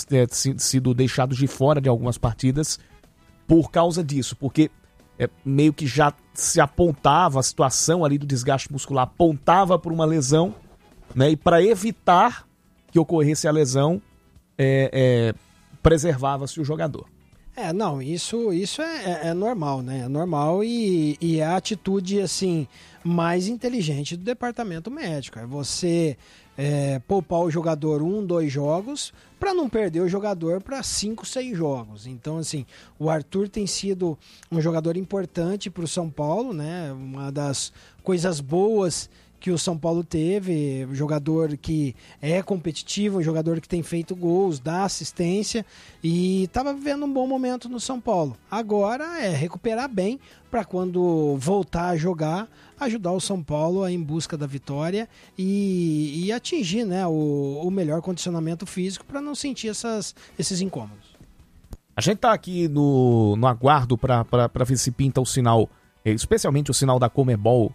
sido deixados de fora de algumas partidas por causa disso, porque meio que já se apontava a situação ali do desgaste muscular, apontava por uma lesão, né? E para evitar que ocorresse a lesão, preservava-se o jogador. Isso é normal, né? É normal e é a atitude, assim, mais inteligente do departamento médico. É você poupar o jogador 1-2 jogos para não perder o jogador para 5-6 jogos. Então, assim, o Arthur tem sido um jogador importante para o São Paulo, né? Uma das coisas boas que o São Paulo teve, um jogador que é competitivo, um jogador que tem feito gols, dá assistência e estava vivendo um bom momento no São Paulo. Agora é recuperar bem para quando voltar a jogar, ajudar o São Paulo a ir em busca da vitória e atingir, né, o melhor condicionamento físico para não sentir esses incômodos. A gente tá aqui no aguardo para ver se pinta o sinal, especialmente o sinal da Conmebol,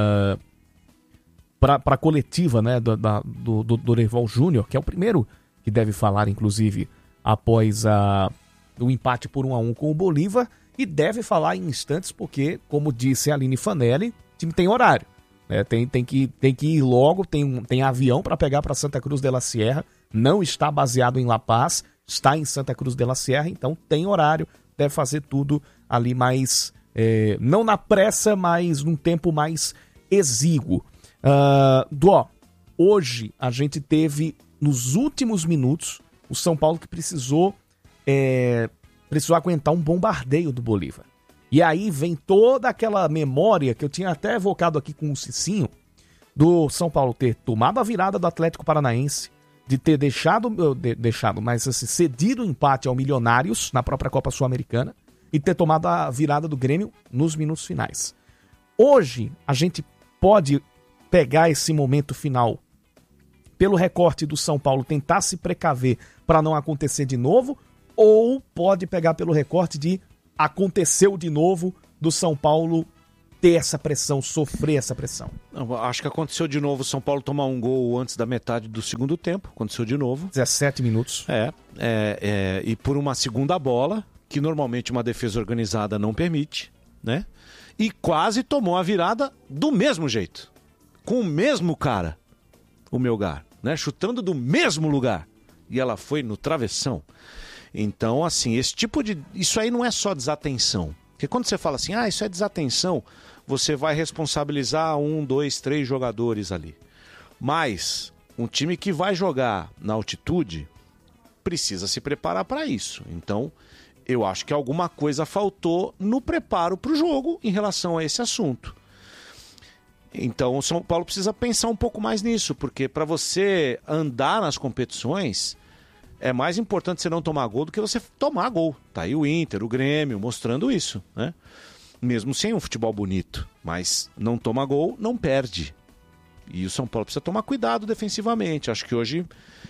para a coletiva, né, do Dorival Júnior, que é o primeiro que deve falar, inclusive, após o empate por 1-1 com o Bolívar, e deve falar em instantes porque, como disse a Aline Fanelli, o time tem horário. Né? Tem que ir logo, tem avião para pegar para Santa Cruz de la Sierra, não está baseado em La Paz, está em Santa Cruz de la Sierra, então tem horário, deve fazer tudo ali mais, não na pressa, mas num tempo mais exíguo. Hoje a gente teve, nos últimos minutos, o São Paulo que precisou aguentar um bombardeio do Bolívar. E aí vem toda aquela memória que eu tinha até evocado aqui com o Cicinho, do São Paulo ter tomado a virada do Atlético Paranaense, de ter mas assim, cedido o empate ao Milionários na própria Copa Sul-Americana e ter tomado a virada do Grêmio nos minutos finais. Hoje a gente pode pegar esse momento final pelo recorte do São Paulo, tentar se precaver para não acontecer de novo, ou pode pegar pelo recorte de aconteceu de novo do São Paulo ter essa pressão, sofrer essa pressão? Não, acho que aconteceu de novo o São Paulo tomar um gol antes da metade do segundo tempo, aconteceu de novo. 17 minutos. E por uma segunda bola, que normalmente uma defesa organizada não permite, né? E quase tomou a virada do mesmo jeito, com o mesmo cara, o Melgar, né? Chutando do mesmo lugar. E ela foi no travessão. Então, assim, isso aí não é só desatenção. Porque quando você fala assim, isso é desatenção, você vai responsabilizar 1, 2, 3 jogadores ali. Mas um time que vai jogar na altitude precisa se preparar para isso. Então, eu acho que alguma coisa faltou no preparo para o jogo em relação a esse assunto. Então, o São Paulo precisa pensar um pouco mais nisso, porque para você andar nas competições, é mais importante você não tomar gol do que você tomar gol. Tá aí o Inter, o Grêmio, mostrando isso, né? Mesmo sem um futebol bonito. Mas não toma gol, não perde. E o São Paulo precisa tomar cuidado defensivamente. Acho que hoje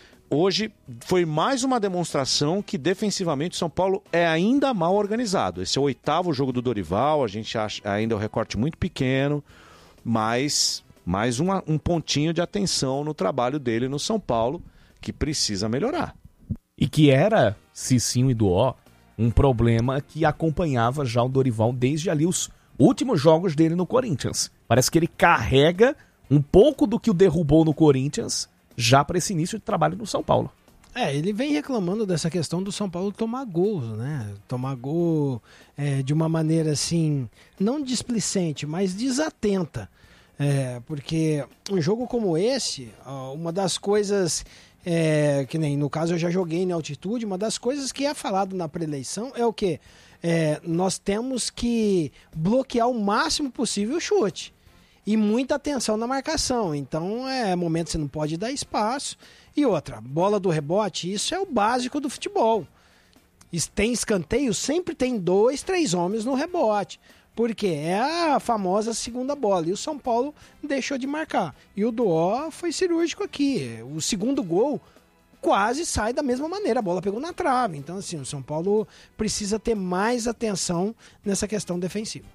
foi mais uma demonstração que defensivamente o São Paulo é ainda mal organizado. Esse é o 8º jogo do Dorival, a gente acha ainda um recorte muito pequeno, mas mais um pontinho de atenção no trabalho dele no São Paulo, que precisa melhorar. E que era, Cicinho e Duó, um problema que acompanhava já o Dorival desde ali os últimos jogos dele no Corinthians. Parece que ele carrega um pouco do que o derrubou no Corinthians já para esse início de trabalho no São Paulo. Ele vem reclamando dessa questão do São Paulo tomar gols, né? Tomar gol de uma maneira assim, não displicente, mas desatenta. Porque um jogo como esse, uma das coisas... que nem no caso eu já joguei na altitude, uma das coisas que é falado na pré-eleição é o quê? Nós temos que bloquear o máximo possível o chute e muita atenção na marcação, então momento que você não pode dar espaço. E outra, bola do rebote, isso é o básico do futebol. Tem escanteio, sempre tem 2, 3 homens no rebote. Porque é a famosa segunda bola. E o São Paulo deixou de marcar. E o Duó foi cirúrgico aqui. O segundo gol quase sai da mesma maneira. A bola pegou na trave. Então, assim, o São Paulo precisa ter mais atenção nessa questão defensiva.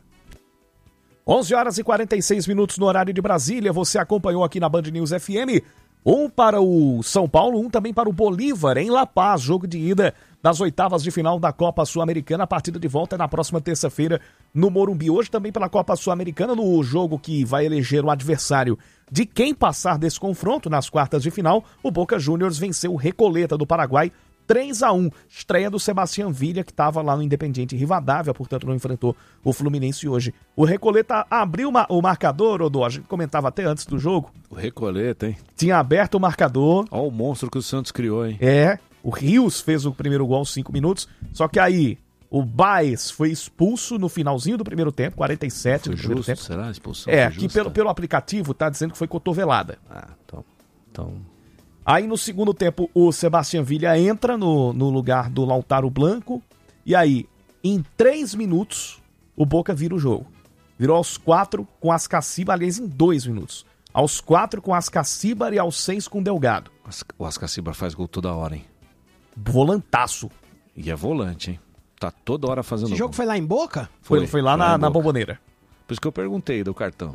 11h46 no horário de Brasília. Você acompanhou aqui na Band News FM. Um para o São Paulo, um também para o Bolívar, em La Paz. Jogo de ida das oitavas de final da Copa Sul-Americana. A partida de volta é na próxima terça-feira no Morumbi. Hoje também pela Copa Sul-Americana, no jogo que vai eleger o adversário de quem passar desse confronto nas quartas de final, o Boca Juniors venceu o Recoleta do Paraguai 3-1. Estreia do Sebastián Villa, que estava lá no Independiente Rivadavia, portanto não enfrentou o Fluminense hoje. O Recoleta abriu o marcador, Odô, a gente comentava até antes do jogo. O Recoleta, hein? Tinha aberto o marcador. Olha o monstro que o Santos criou, hein? O Rios fez o primeiro gol aos 5 minutos, só que aí o Baez foi expulso no finalzinho do primeiro tempo, 47 foi do primeiro justo, tempo. Será a expulsão? Aqui pelo aplicativo tá dizendo que foi cotovelada. Então... Aí no segundo tempo o Sebastián Villa entra no lugar do Lautaro Blanco, e aí em 3 minutos o Boca vira o jogo. Virou aos 4 com Ascaciba, aliás em 2 minutos. Aos 4 com Ascaciba e aos 6 com Delgado. O Ascaciba faz gol toda hora, hein? Volantaço. E é volante, hein? Tá toda hora fazendo Esse jogo foi lá em Boca? Foi lá na Bombonera. Por isso que eu perguntei do cartão.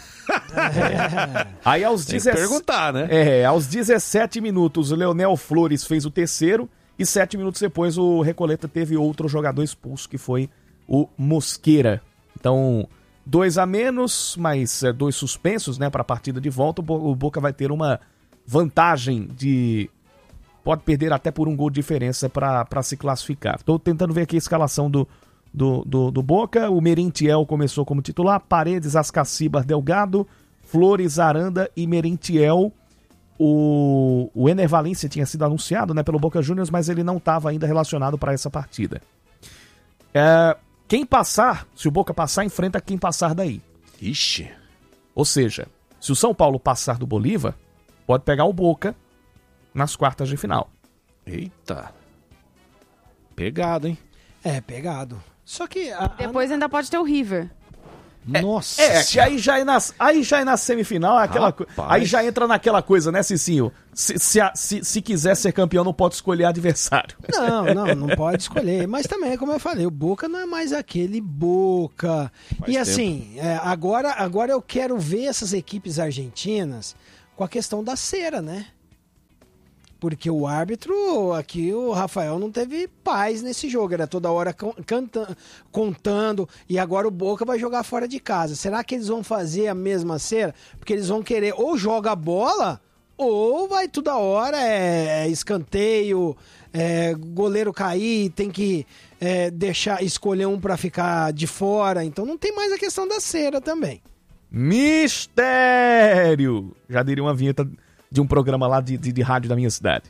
Aí aos Tem que perguntar, né? Aos 17 minutos, o Leonel Flores fez o terceiro e 7 minutos depois o Recoleta teve outro jogador expulso, que foi o Mosqueira. Então, 2 a menos, mas 2 suspensos, né, para a partida de volta. O Boca vai ter uma vantagem pode perder até por um gol de diferença para se classificar. Estou tentando ver aqui a escalação do Boca. O Merentiel começou como titular, Paredes, Ascacibar, Delgado, Flores, Aranda e Merentiel. O Ener Valencia tinha sido anunciado, né, pelo Boca Juniors, mas ele não estava ainda relacionado para essa partida. Quem passar, se o Boca passar, enfrenta quem passar daí. Ixi. Ou seja, se o São Paulo passar do Bolívar, pode pegar o Boca nas quartas de final. Eita. Pegado, hein? Pegado. Só que... Depois ainda pode ter o River. Nossa. Que aí já é na semifinal, aí já entra naquela coisa, né, Cicinho? Se quiser ser campeão, não pode escolher adversário. Não pode escolher. Mas também, como eu falei, o Boca não é mais aquele Boca. Faz assim, agora eu quero ver essas equipes argentinas com a questão da cera, né? Porque o árbitro, aqui o Rafael não teve paz nesse jogo, era toda hora contando, e agora o Boca vai jogar fora de casa. Será que eles vão fazer a mesma cera? Porque eles vão querer ou joga a bola, ou vai toda hora, escanteio, goleiro cair, tem que escolher um para ficar de fora, então não tem mais a questão da cera também. Mistério! Já diria uma vinheta de um programa lá de rádio da minha cidade.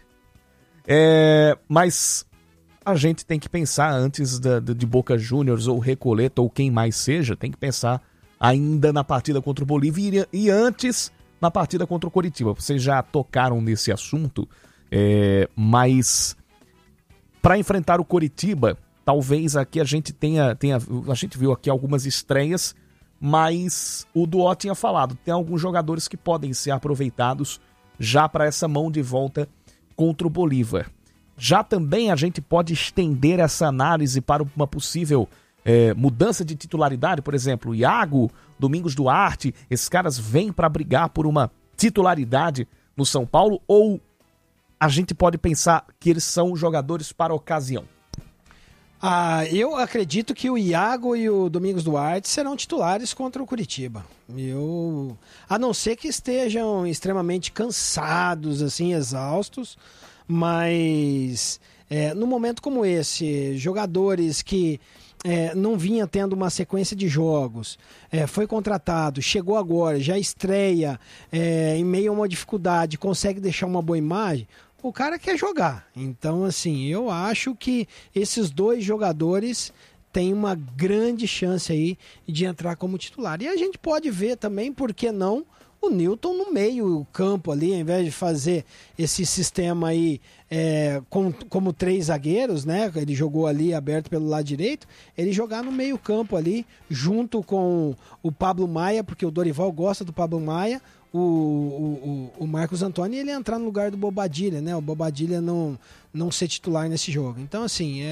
Mas a gente tem que pensar antes de Boca Juniors ou Recoleta ou quem mais seja, tem que pensar ainda na partida contra o Bolívia e antes na partida contra o Coritiba. Vocês já tocaram nesse assunto, mas para enfrentar o Coritiba, talvez aqui a gente a gente viu aqui algumas estreias, mas o Duó tinha falado, tem alguns jogadores que podem ser aproveitados já para essa mão de volta contra o Bolívar. Já também a gente pode estender essa análise para uma possível mudança de titularidade, por exemplo, Iago, Domingos Duarte, esses caras vêm para brigar por uma titularidade no São Paulo, ou a gente pode pensar que eles são jogadores para a ocasião? Eu acredito que o Iago e o Domingos Duarte serão titulares contra o Coritiba. A não ser que estejam extremamente cansados, assim, exaustos, mas num momento como esse, jogadores que não vinha tendo uma sequência de jogos, foi contratado, chegou agora, já estreia em meio a uma dificuldade, consegue deixar uma boa imagem, o cara quer jogar. Então, assim, eu acho que esses dois jogadores têm uma grande chance aí de entrar como titular. E a gente pode ver também, por que não, o Newton no meio campo ali, ao invés de fazer esse sistema aí como 3 zagueiros, né? Ele jogou ali aberto pelo lado direito, ele jogar no meio campo ali, junto com o Pablo Maia, porque o Dorival gosta do Pablo Maia, o Marcos Antônio, ele entrar no lugar do Bobadilha, né? O Bobadilha não ser titular nesse jogo. Então, assim,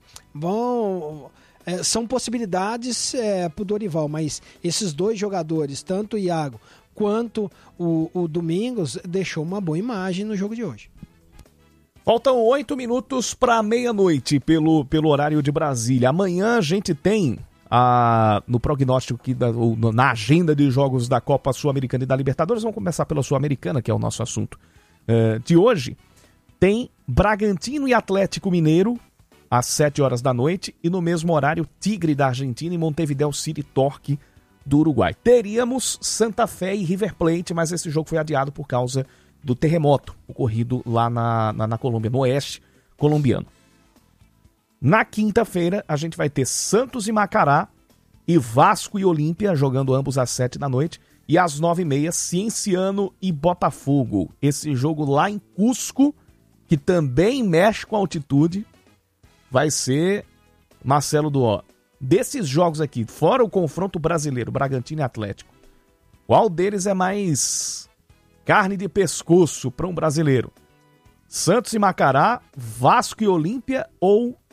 são possibilidades pro Dorival, mas esses dois jogadores, tanto o Iago quanto o Domingos, deixou uma boa imagem no jogo de hoje. Faltam 8 minutos para meia-noite pelo horário de Brasília. Amanhã a gente tem no prognóstico aqui, na agenda de jogos da Copa Sul-Americana e da Libertadores. Vamos começar pela Sul-Americana, que é o nosso assunto de hoje. Tem Bragantino e Atlético Mineiro às 7 horas da noite, e no mesmo horário Tigre da Argentina e Montevideo City Torque do Uruguai. Teríamos Santa Fé e River Plate, mas esse jogo foi adiado por causa do terremoto ocorrido lá na Colômbia, no oeste colombiano. Na quinta-feira, a gente vai ter Santos e Macará e Vasco e Olímpia, jogando ambos às 7 da noite. E às 9h30, Cienciano e Botafogo. Esse jogo lá em Cusco, que também mexe com a altitude, vai ser, Marcelo Duó, desses jogos aqui, fora o confronto brasileiro, Bragantino e Atlético, qual deles é mais carne de pescoço para um brasileiro? Santos e Macará, Vasco e Olímpia ou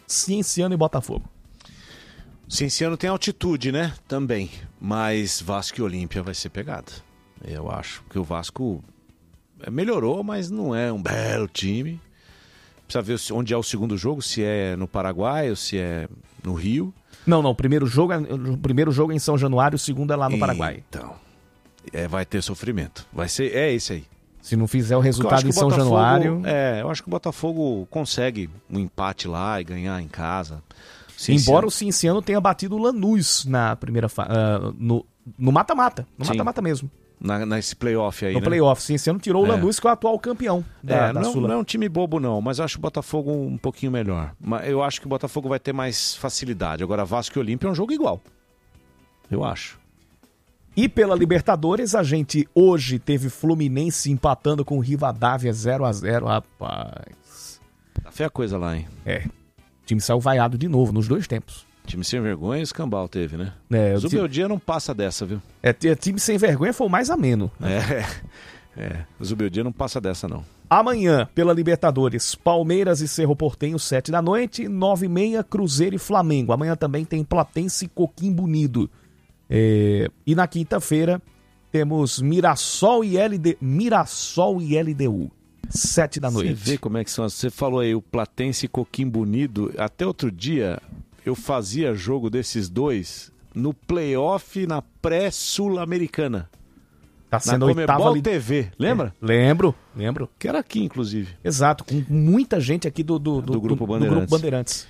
Cienciano e Botafogo. Cienciano tem altitude, né? Também. Mas Vasco e Olímpia vai ser pegado. Eu acho que o Vasco melhorou, mas não é um belo time. Precisa ver onde é o segundo jogo, se é no Paraguai ou se é no Rio. Não, o primeiro jogo é em São Januário, o segundo é lá no Paraguai. Então, vai ter sofrimento. É esse aí. Se não fizer o resultado em São Januário... eu acho que o Botafogo consegue um empate lá e ganhar em casa. Embora o Cienciano tenha batido o Lanús na primeira no mata-mata. No mata-mata mesmo. Nesse playoff aí, no playoff, Cienciano tirou o Lanús, que é o atual campeão da Sula. Não é um time bobo, não, mas eu acho o Botafogo um pouquinho melhor. Eu acho que o Botafogo vai ter mais facilidade. Agora, Vasco e Olímpia é um jogo igual. Eu acho. E pela Libertadores, a gente hoje teve Fluminense empatando com o Rivadavia 0-0, rapaz. Tá feia coisa lá, hein? O time saiu vaiado de novo, nos dois tempos. Time sem vergonha, escambau teve, né? O Zubeldia não passa dessa, viu? Time sem vergonha foi o mais ameno. O Zubeldia não passa dessa, não. Amanhã, pela Libertadores, Palmeiras e Cerro Porteño, 7 da noite, 9h30, Cruzeiro e Flamengo. Amanhã também tem Platense e Coquimbo Unido. E na quinta-feira, temos Mirassol e LDU. 7 da noite. Você vê como é que são. Você falou aí, o Platense e Coquimbo Unido. Até outro dia, eu fazia jogo desses dois no playoff na pré-sul-americana. Tá sendo na oitava Comebol TV, lembra? Lembro. Que era aqui, inclusive. Exato, com muita gente aqui do Grupo Bandeirantes.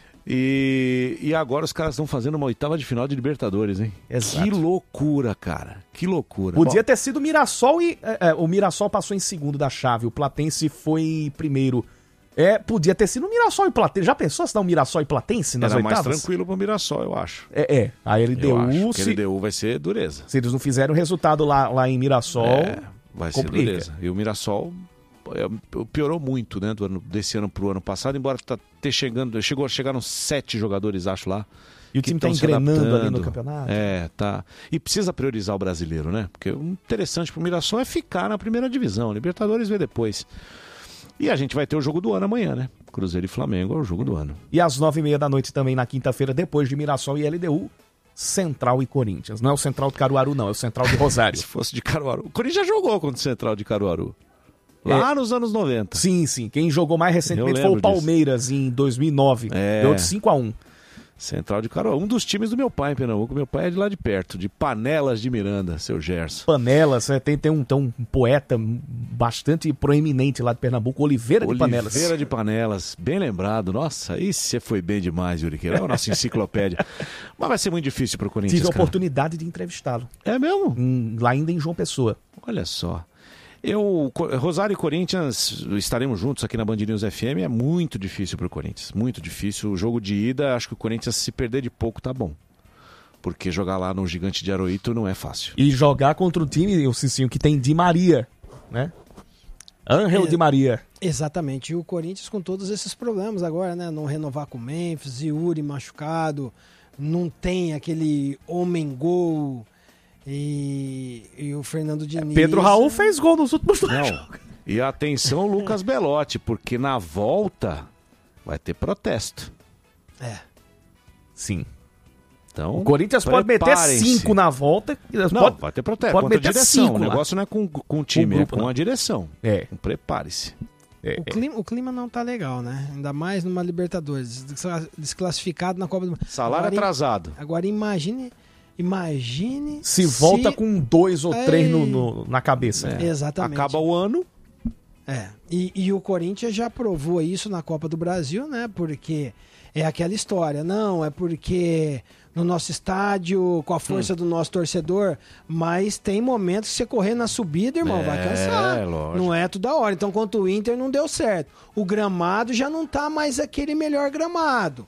E agora os caras estão fazendo uma oitava de final de Libertadores, hein? Exato. Que loucura, cara. Que loucura. Podia ter sido o Mirassol e... o Mirassol passou em segundo da chave, o Platense foi primeiro. Podia ter sido o Mirassol e Platense. Já pensou se dá um Mirassol e Platense nas oitavas? Mais tranquilo pro Mirassol, eu acho. A LDU... A LDU vai ser dureza. Se eles não fizerem o resultado lá em Mirassol, vai complica. Ser dureza. E o Mirassol... piorou muito, né, desse ano pro ano passado, embora chegou a chegar uns 7 jogadores, acho, lá. E o time tá engrenando ali no campeonato. Tá. E precisa priorizar o brasileiro, né? Porque o interessante pro Mirassol é ficar na primeira divisão. Libertadores vê depois. E a gente vai ter o jogo do ano amanhã, né? Cruzeiro e Flamengo é o jogo do ano. E às 9h30 da noite também, na quinta-feira, depois de Mirassol e LDU, Central e Corinthians. Não é o Central de Caruaru, não. É o Central de Rosário. Se fosse de Caruaru. O Corinthians já jogou contra o Central de Caruaru. Lá nos anos 90. Sim. Quem jogou mais recentemente foi o Palmeiras, em 2009. Deu de 5-1. Central de Caruaru. Um dos times do meu pai em Pernambuco. Meu pai é de lá de perto, de Panelas de Miranda, seu Gerson. Panelas, tem um poeta bastante proeminente lá de Pernambuco, Oliveira de Panelas. Oliveira de Panelas, bem lembrado. Nossa, aí você foi bem demais, Yuri Queira. É a nossa enciclopédia. Mas vai ser muito difícil pro Corinthians. Tive a oportunidade de entrevistá-lo. É mesmo? Lá ainda em João Pessoa. Olha só. Rosário e Corinthians estaremos juntos aqui na Band News FM. É muito difícil para o Corinthians, muito difícil. O jogo de ida, acho que o Corinthians, se perder de pouco, tá bom. Porque jogar lá no Gigante de Aroito não é fácil. E jogar contra o time, o Cicinho, que tem Di Maria, né? Ángel Di Maria. Exatamente. E o Corinthians com todos esses problemas agora, né? Não renovar com o Memphis, Yuri machucado, não tem aquele homem-gol... E o Fernando Diniz... Pedro Raul fez gol nos últimos 2 jogos. E atenção, Lucas Belotti, porque na volta vai ter protesto. Sim. Então, o Corinthians pode meter 5 na volta. Vai ter protesto. Pode meter a direção. O negócio não é com o time, é com a direção. Então, prepare-se. O clima não tá legal, né? Ainda mais numa Libertadores. Desclassificado na Copa do Mundo. Salário atrasado. Agora imagine se volta com 2 ou 3 na cabeça. Exatamente. Acaba o ano. E o Corinthians já provou isso na Copa do Brasil, né? Porque é aquela história. Não, é porque no nosso estádio, com a força do nosso torcedor, mas tem momentos que você correr na subida, irmão, vai cansar. Lógico. Não é toda hora. Então, contra o Inter não deu certo. O gramado já não tá mais aquele melhor gramado.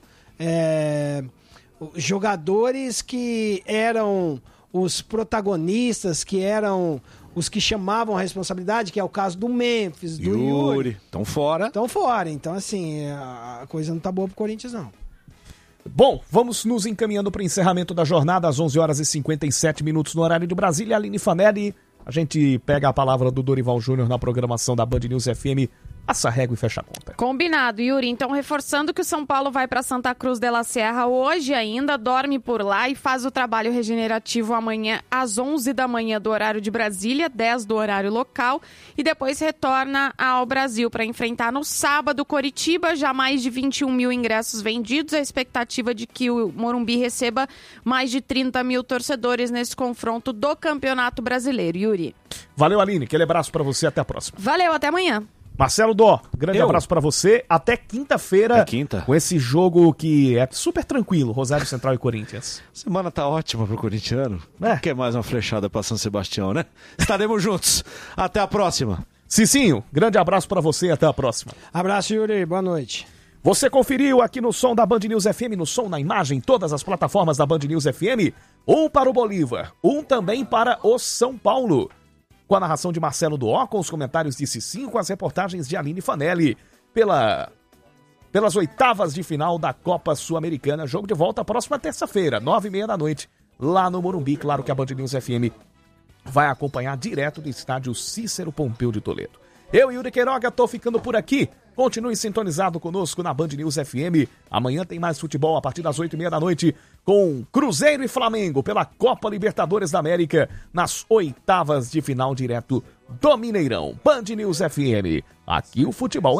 Jogadores que eram os protagonistas, que eram os que chamavam a responsabilidade, que é o caso do Memphis, do Yuri. Estão fora. Então, assim, a coisa não tá boa pro Corinthians, não. Bom, vamos nos encaminhando para o encerramento da jornada, às 11h57 no horário de Brasília. Aline Fanelli, a gente pega a palavra do Dorival Júnior na programação da Band News FM passa a régua e fecha a conta. Combinado, Yuri. Então, reforçando que o São Paulo vai para Santa Cruz de la Sierra hoje ainda, dorme por lá e faz o trabalho regenerativo amanhã às 11 da manhã do horário de Brasília, 10 do horário local, e depois retorna ao Brasil para enfrentar no sábado Coritiba, já mais de 21 mil ingressos vendidos, a expectativa de que o Morumbi receba mais de 30 mil torcedores nesse confronto do Campeonato Brasileiro. Yuri. Valeu, Aline. Aquele abraço para você. Até a próxima. Valeu, até amanhã. Marcelo Dó, grande abraço pra você. Até quinta-feira, com esse jogo que é super tranquilo, Rosário Central e Corinthians. Semana tá ótima pro corintiano. Quer mais uma flechada pra São Sebastião, né? Estaremos juntos. Até a próxima. Cicinho, grande abraço pra você e até a próxima. Abraço, Yuri. Boa noite. Você conferiu aqui no som da Band News FM, no som, na imagem, todas as plataformas da Band News FM. Um para o Bolívar, um também para o São Paulo. Com a narração de Marcelo Doó, com os comentários de Cicinho, com as reportagens de Aline Fanelli, pelas oitavas de final da Copa Sul-Americana. Jogo de volta próxima terça-feira, 9h30 da noite, lá no Morumbi. Claro que a Band News FM vai acompanhar direto do estádio Cícero Pompeu de Toledo. Eu, Yuri Queiroga, tô ficando por aqui. Continue sintonizado conosco na Band News FM. Amanhã tem mais futebol a partir das 8h30 da noite com Cruzeiro e Flamengo pela Copa Libertadores da América nas oitavas de final direto do Mineirão. Band News FM. Aqui o futebol é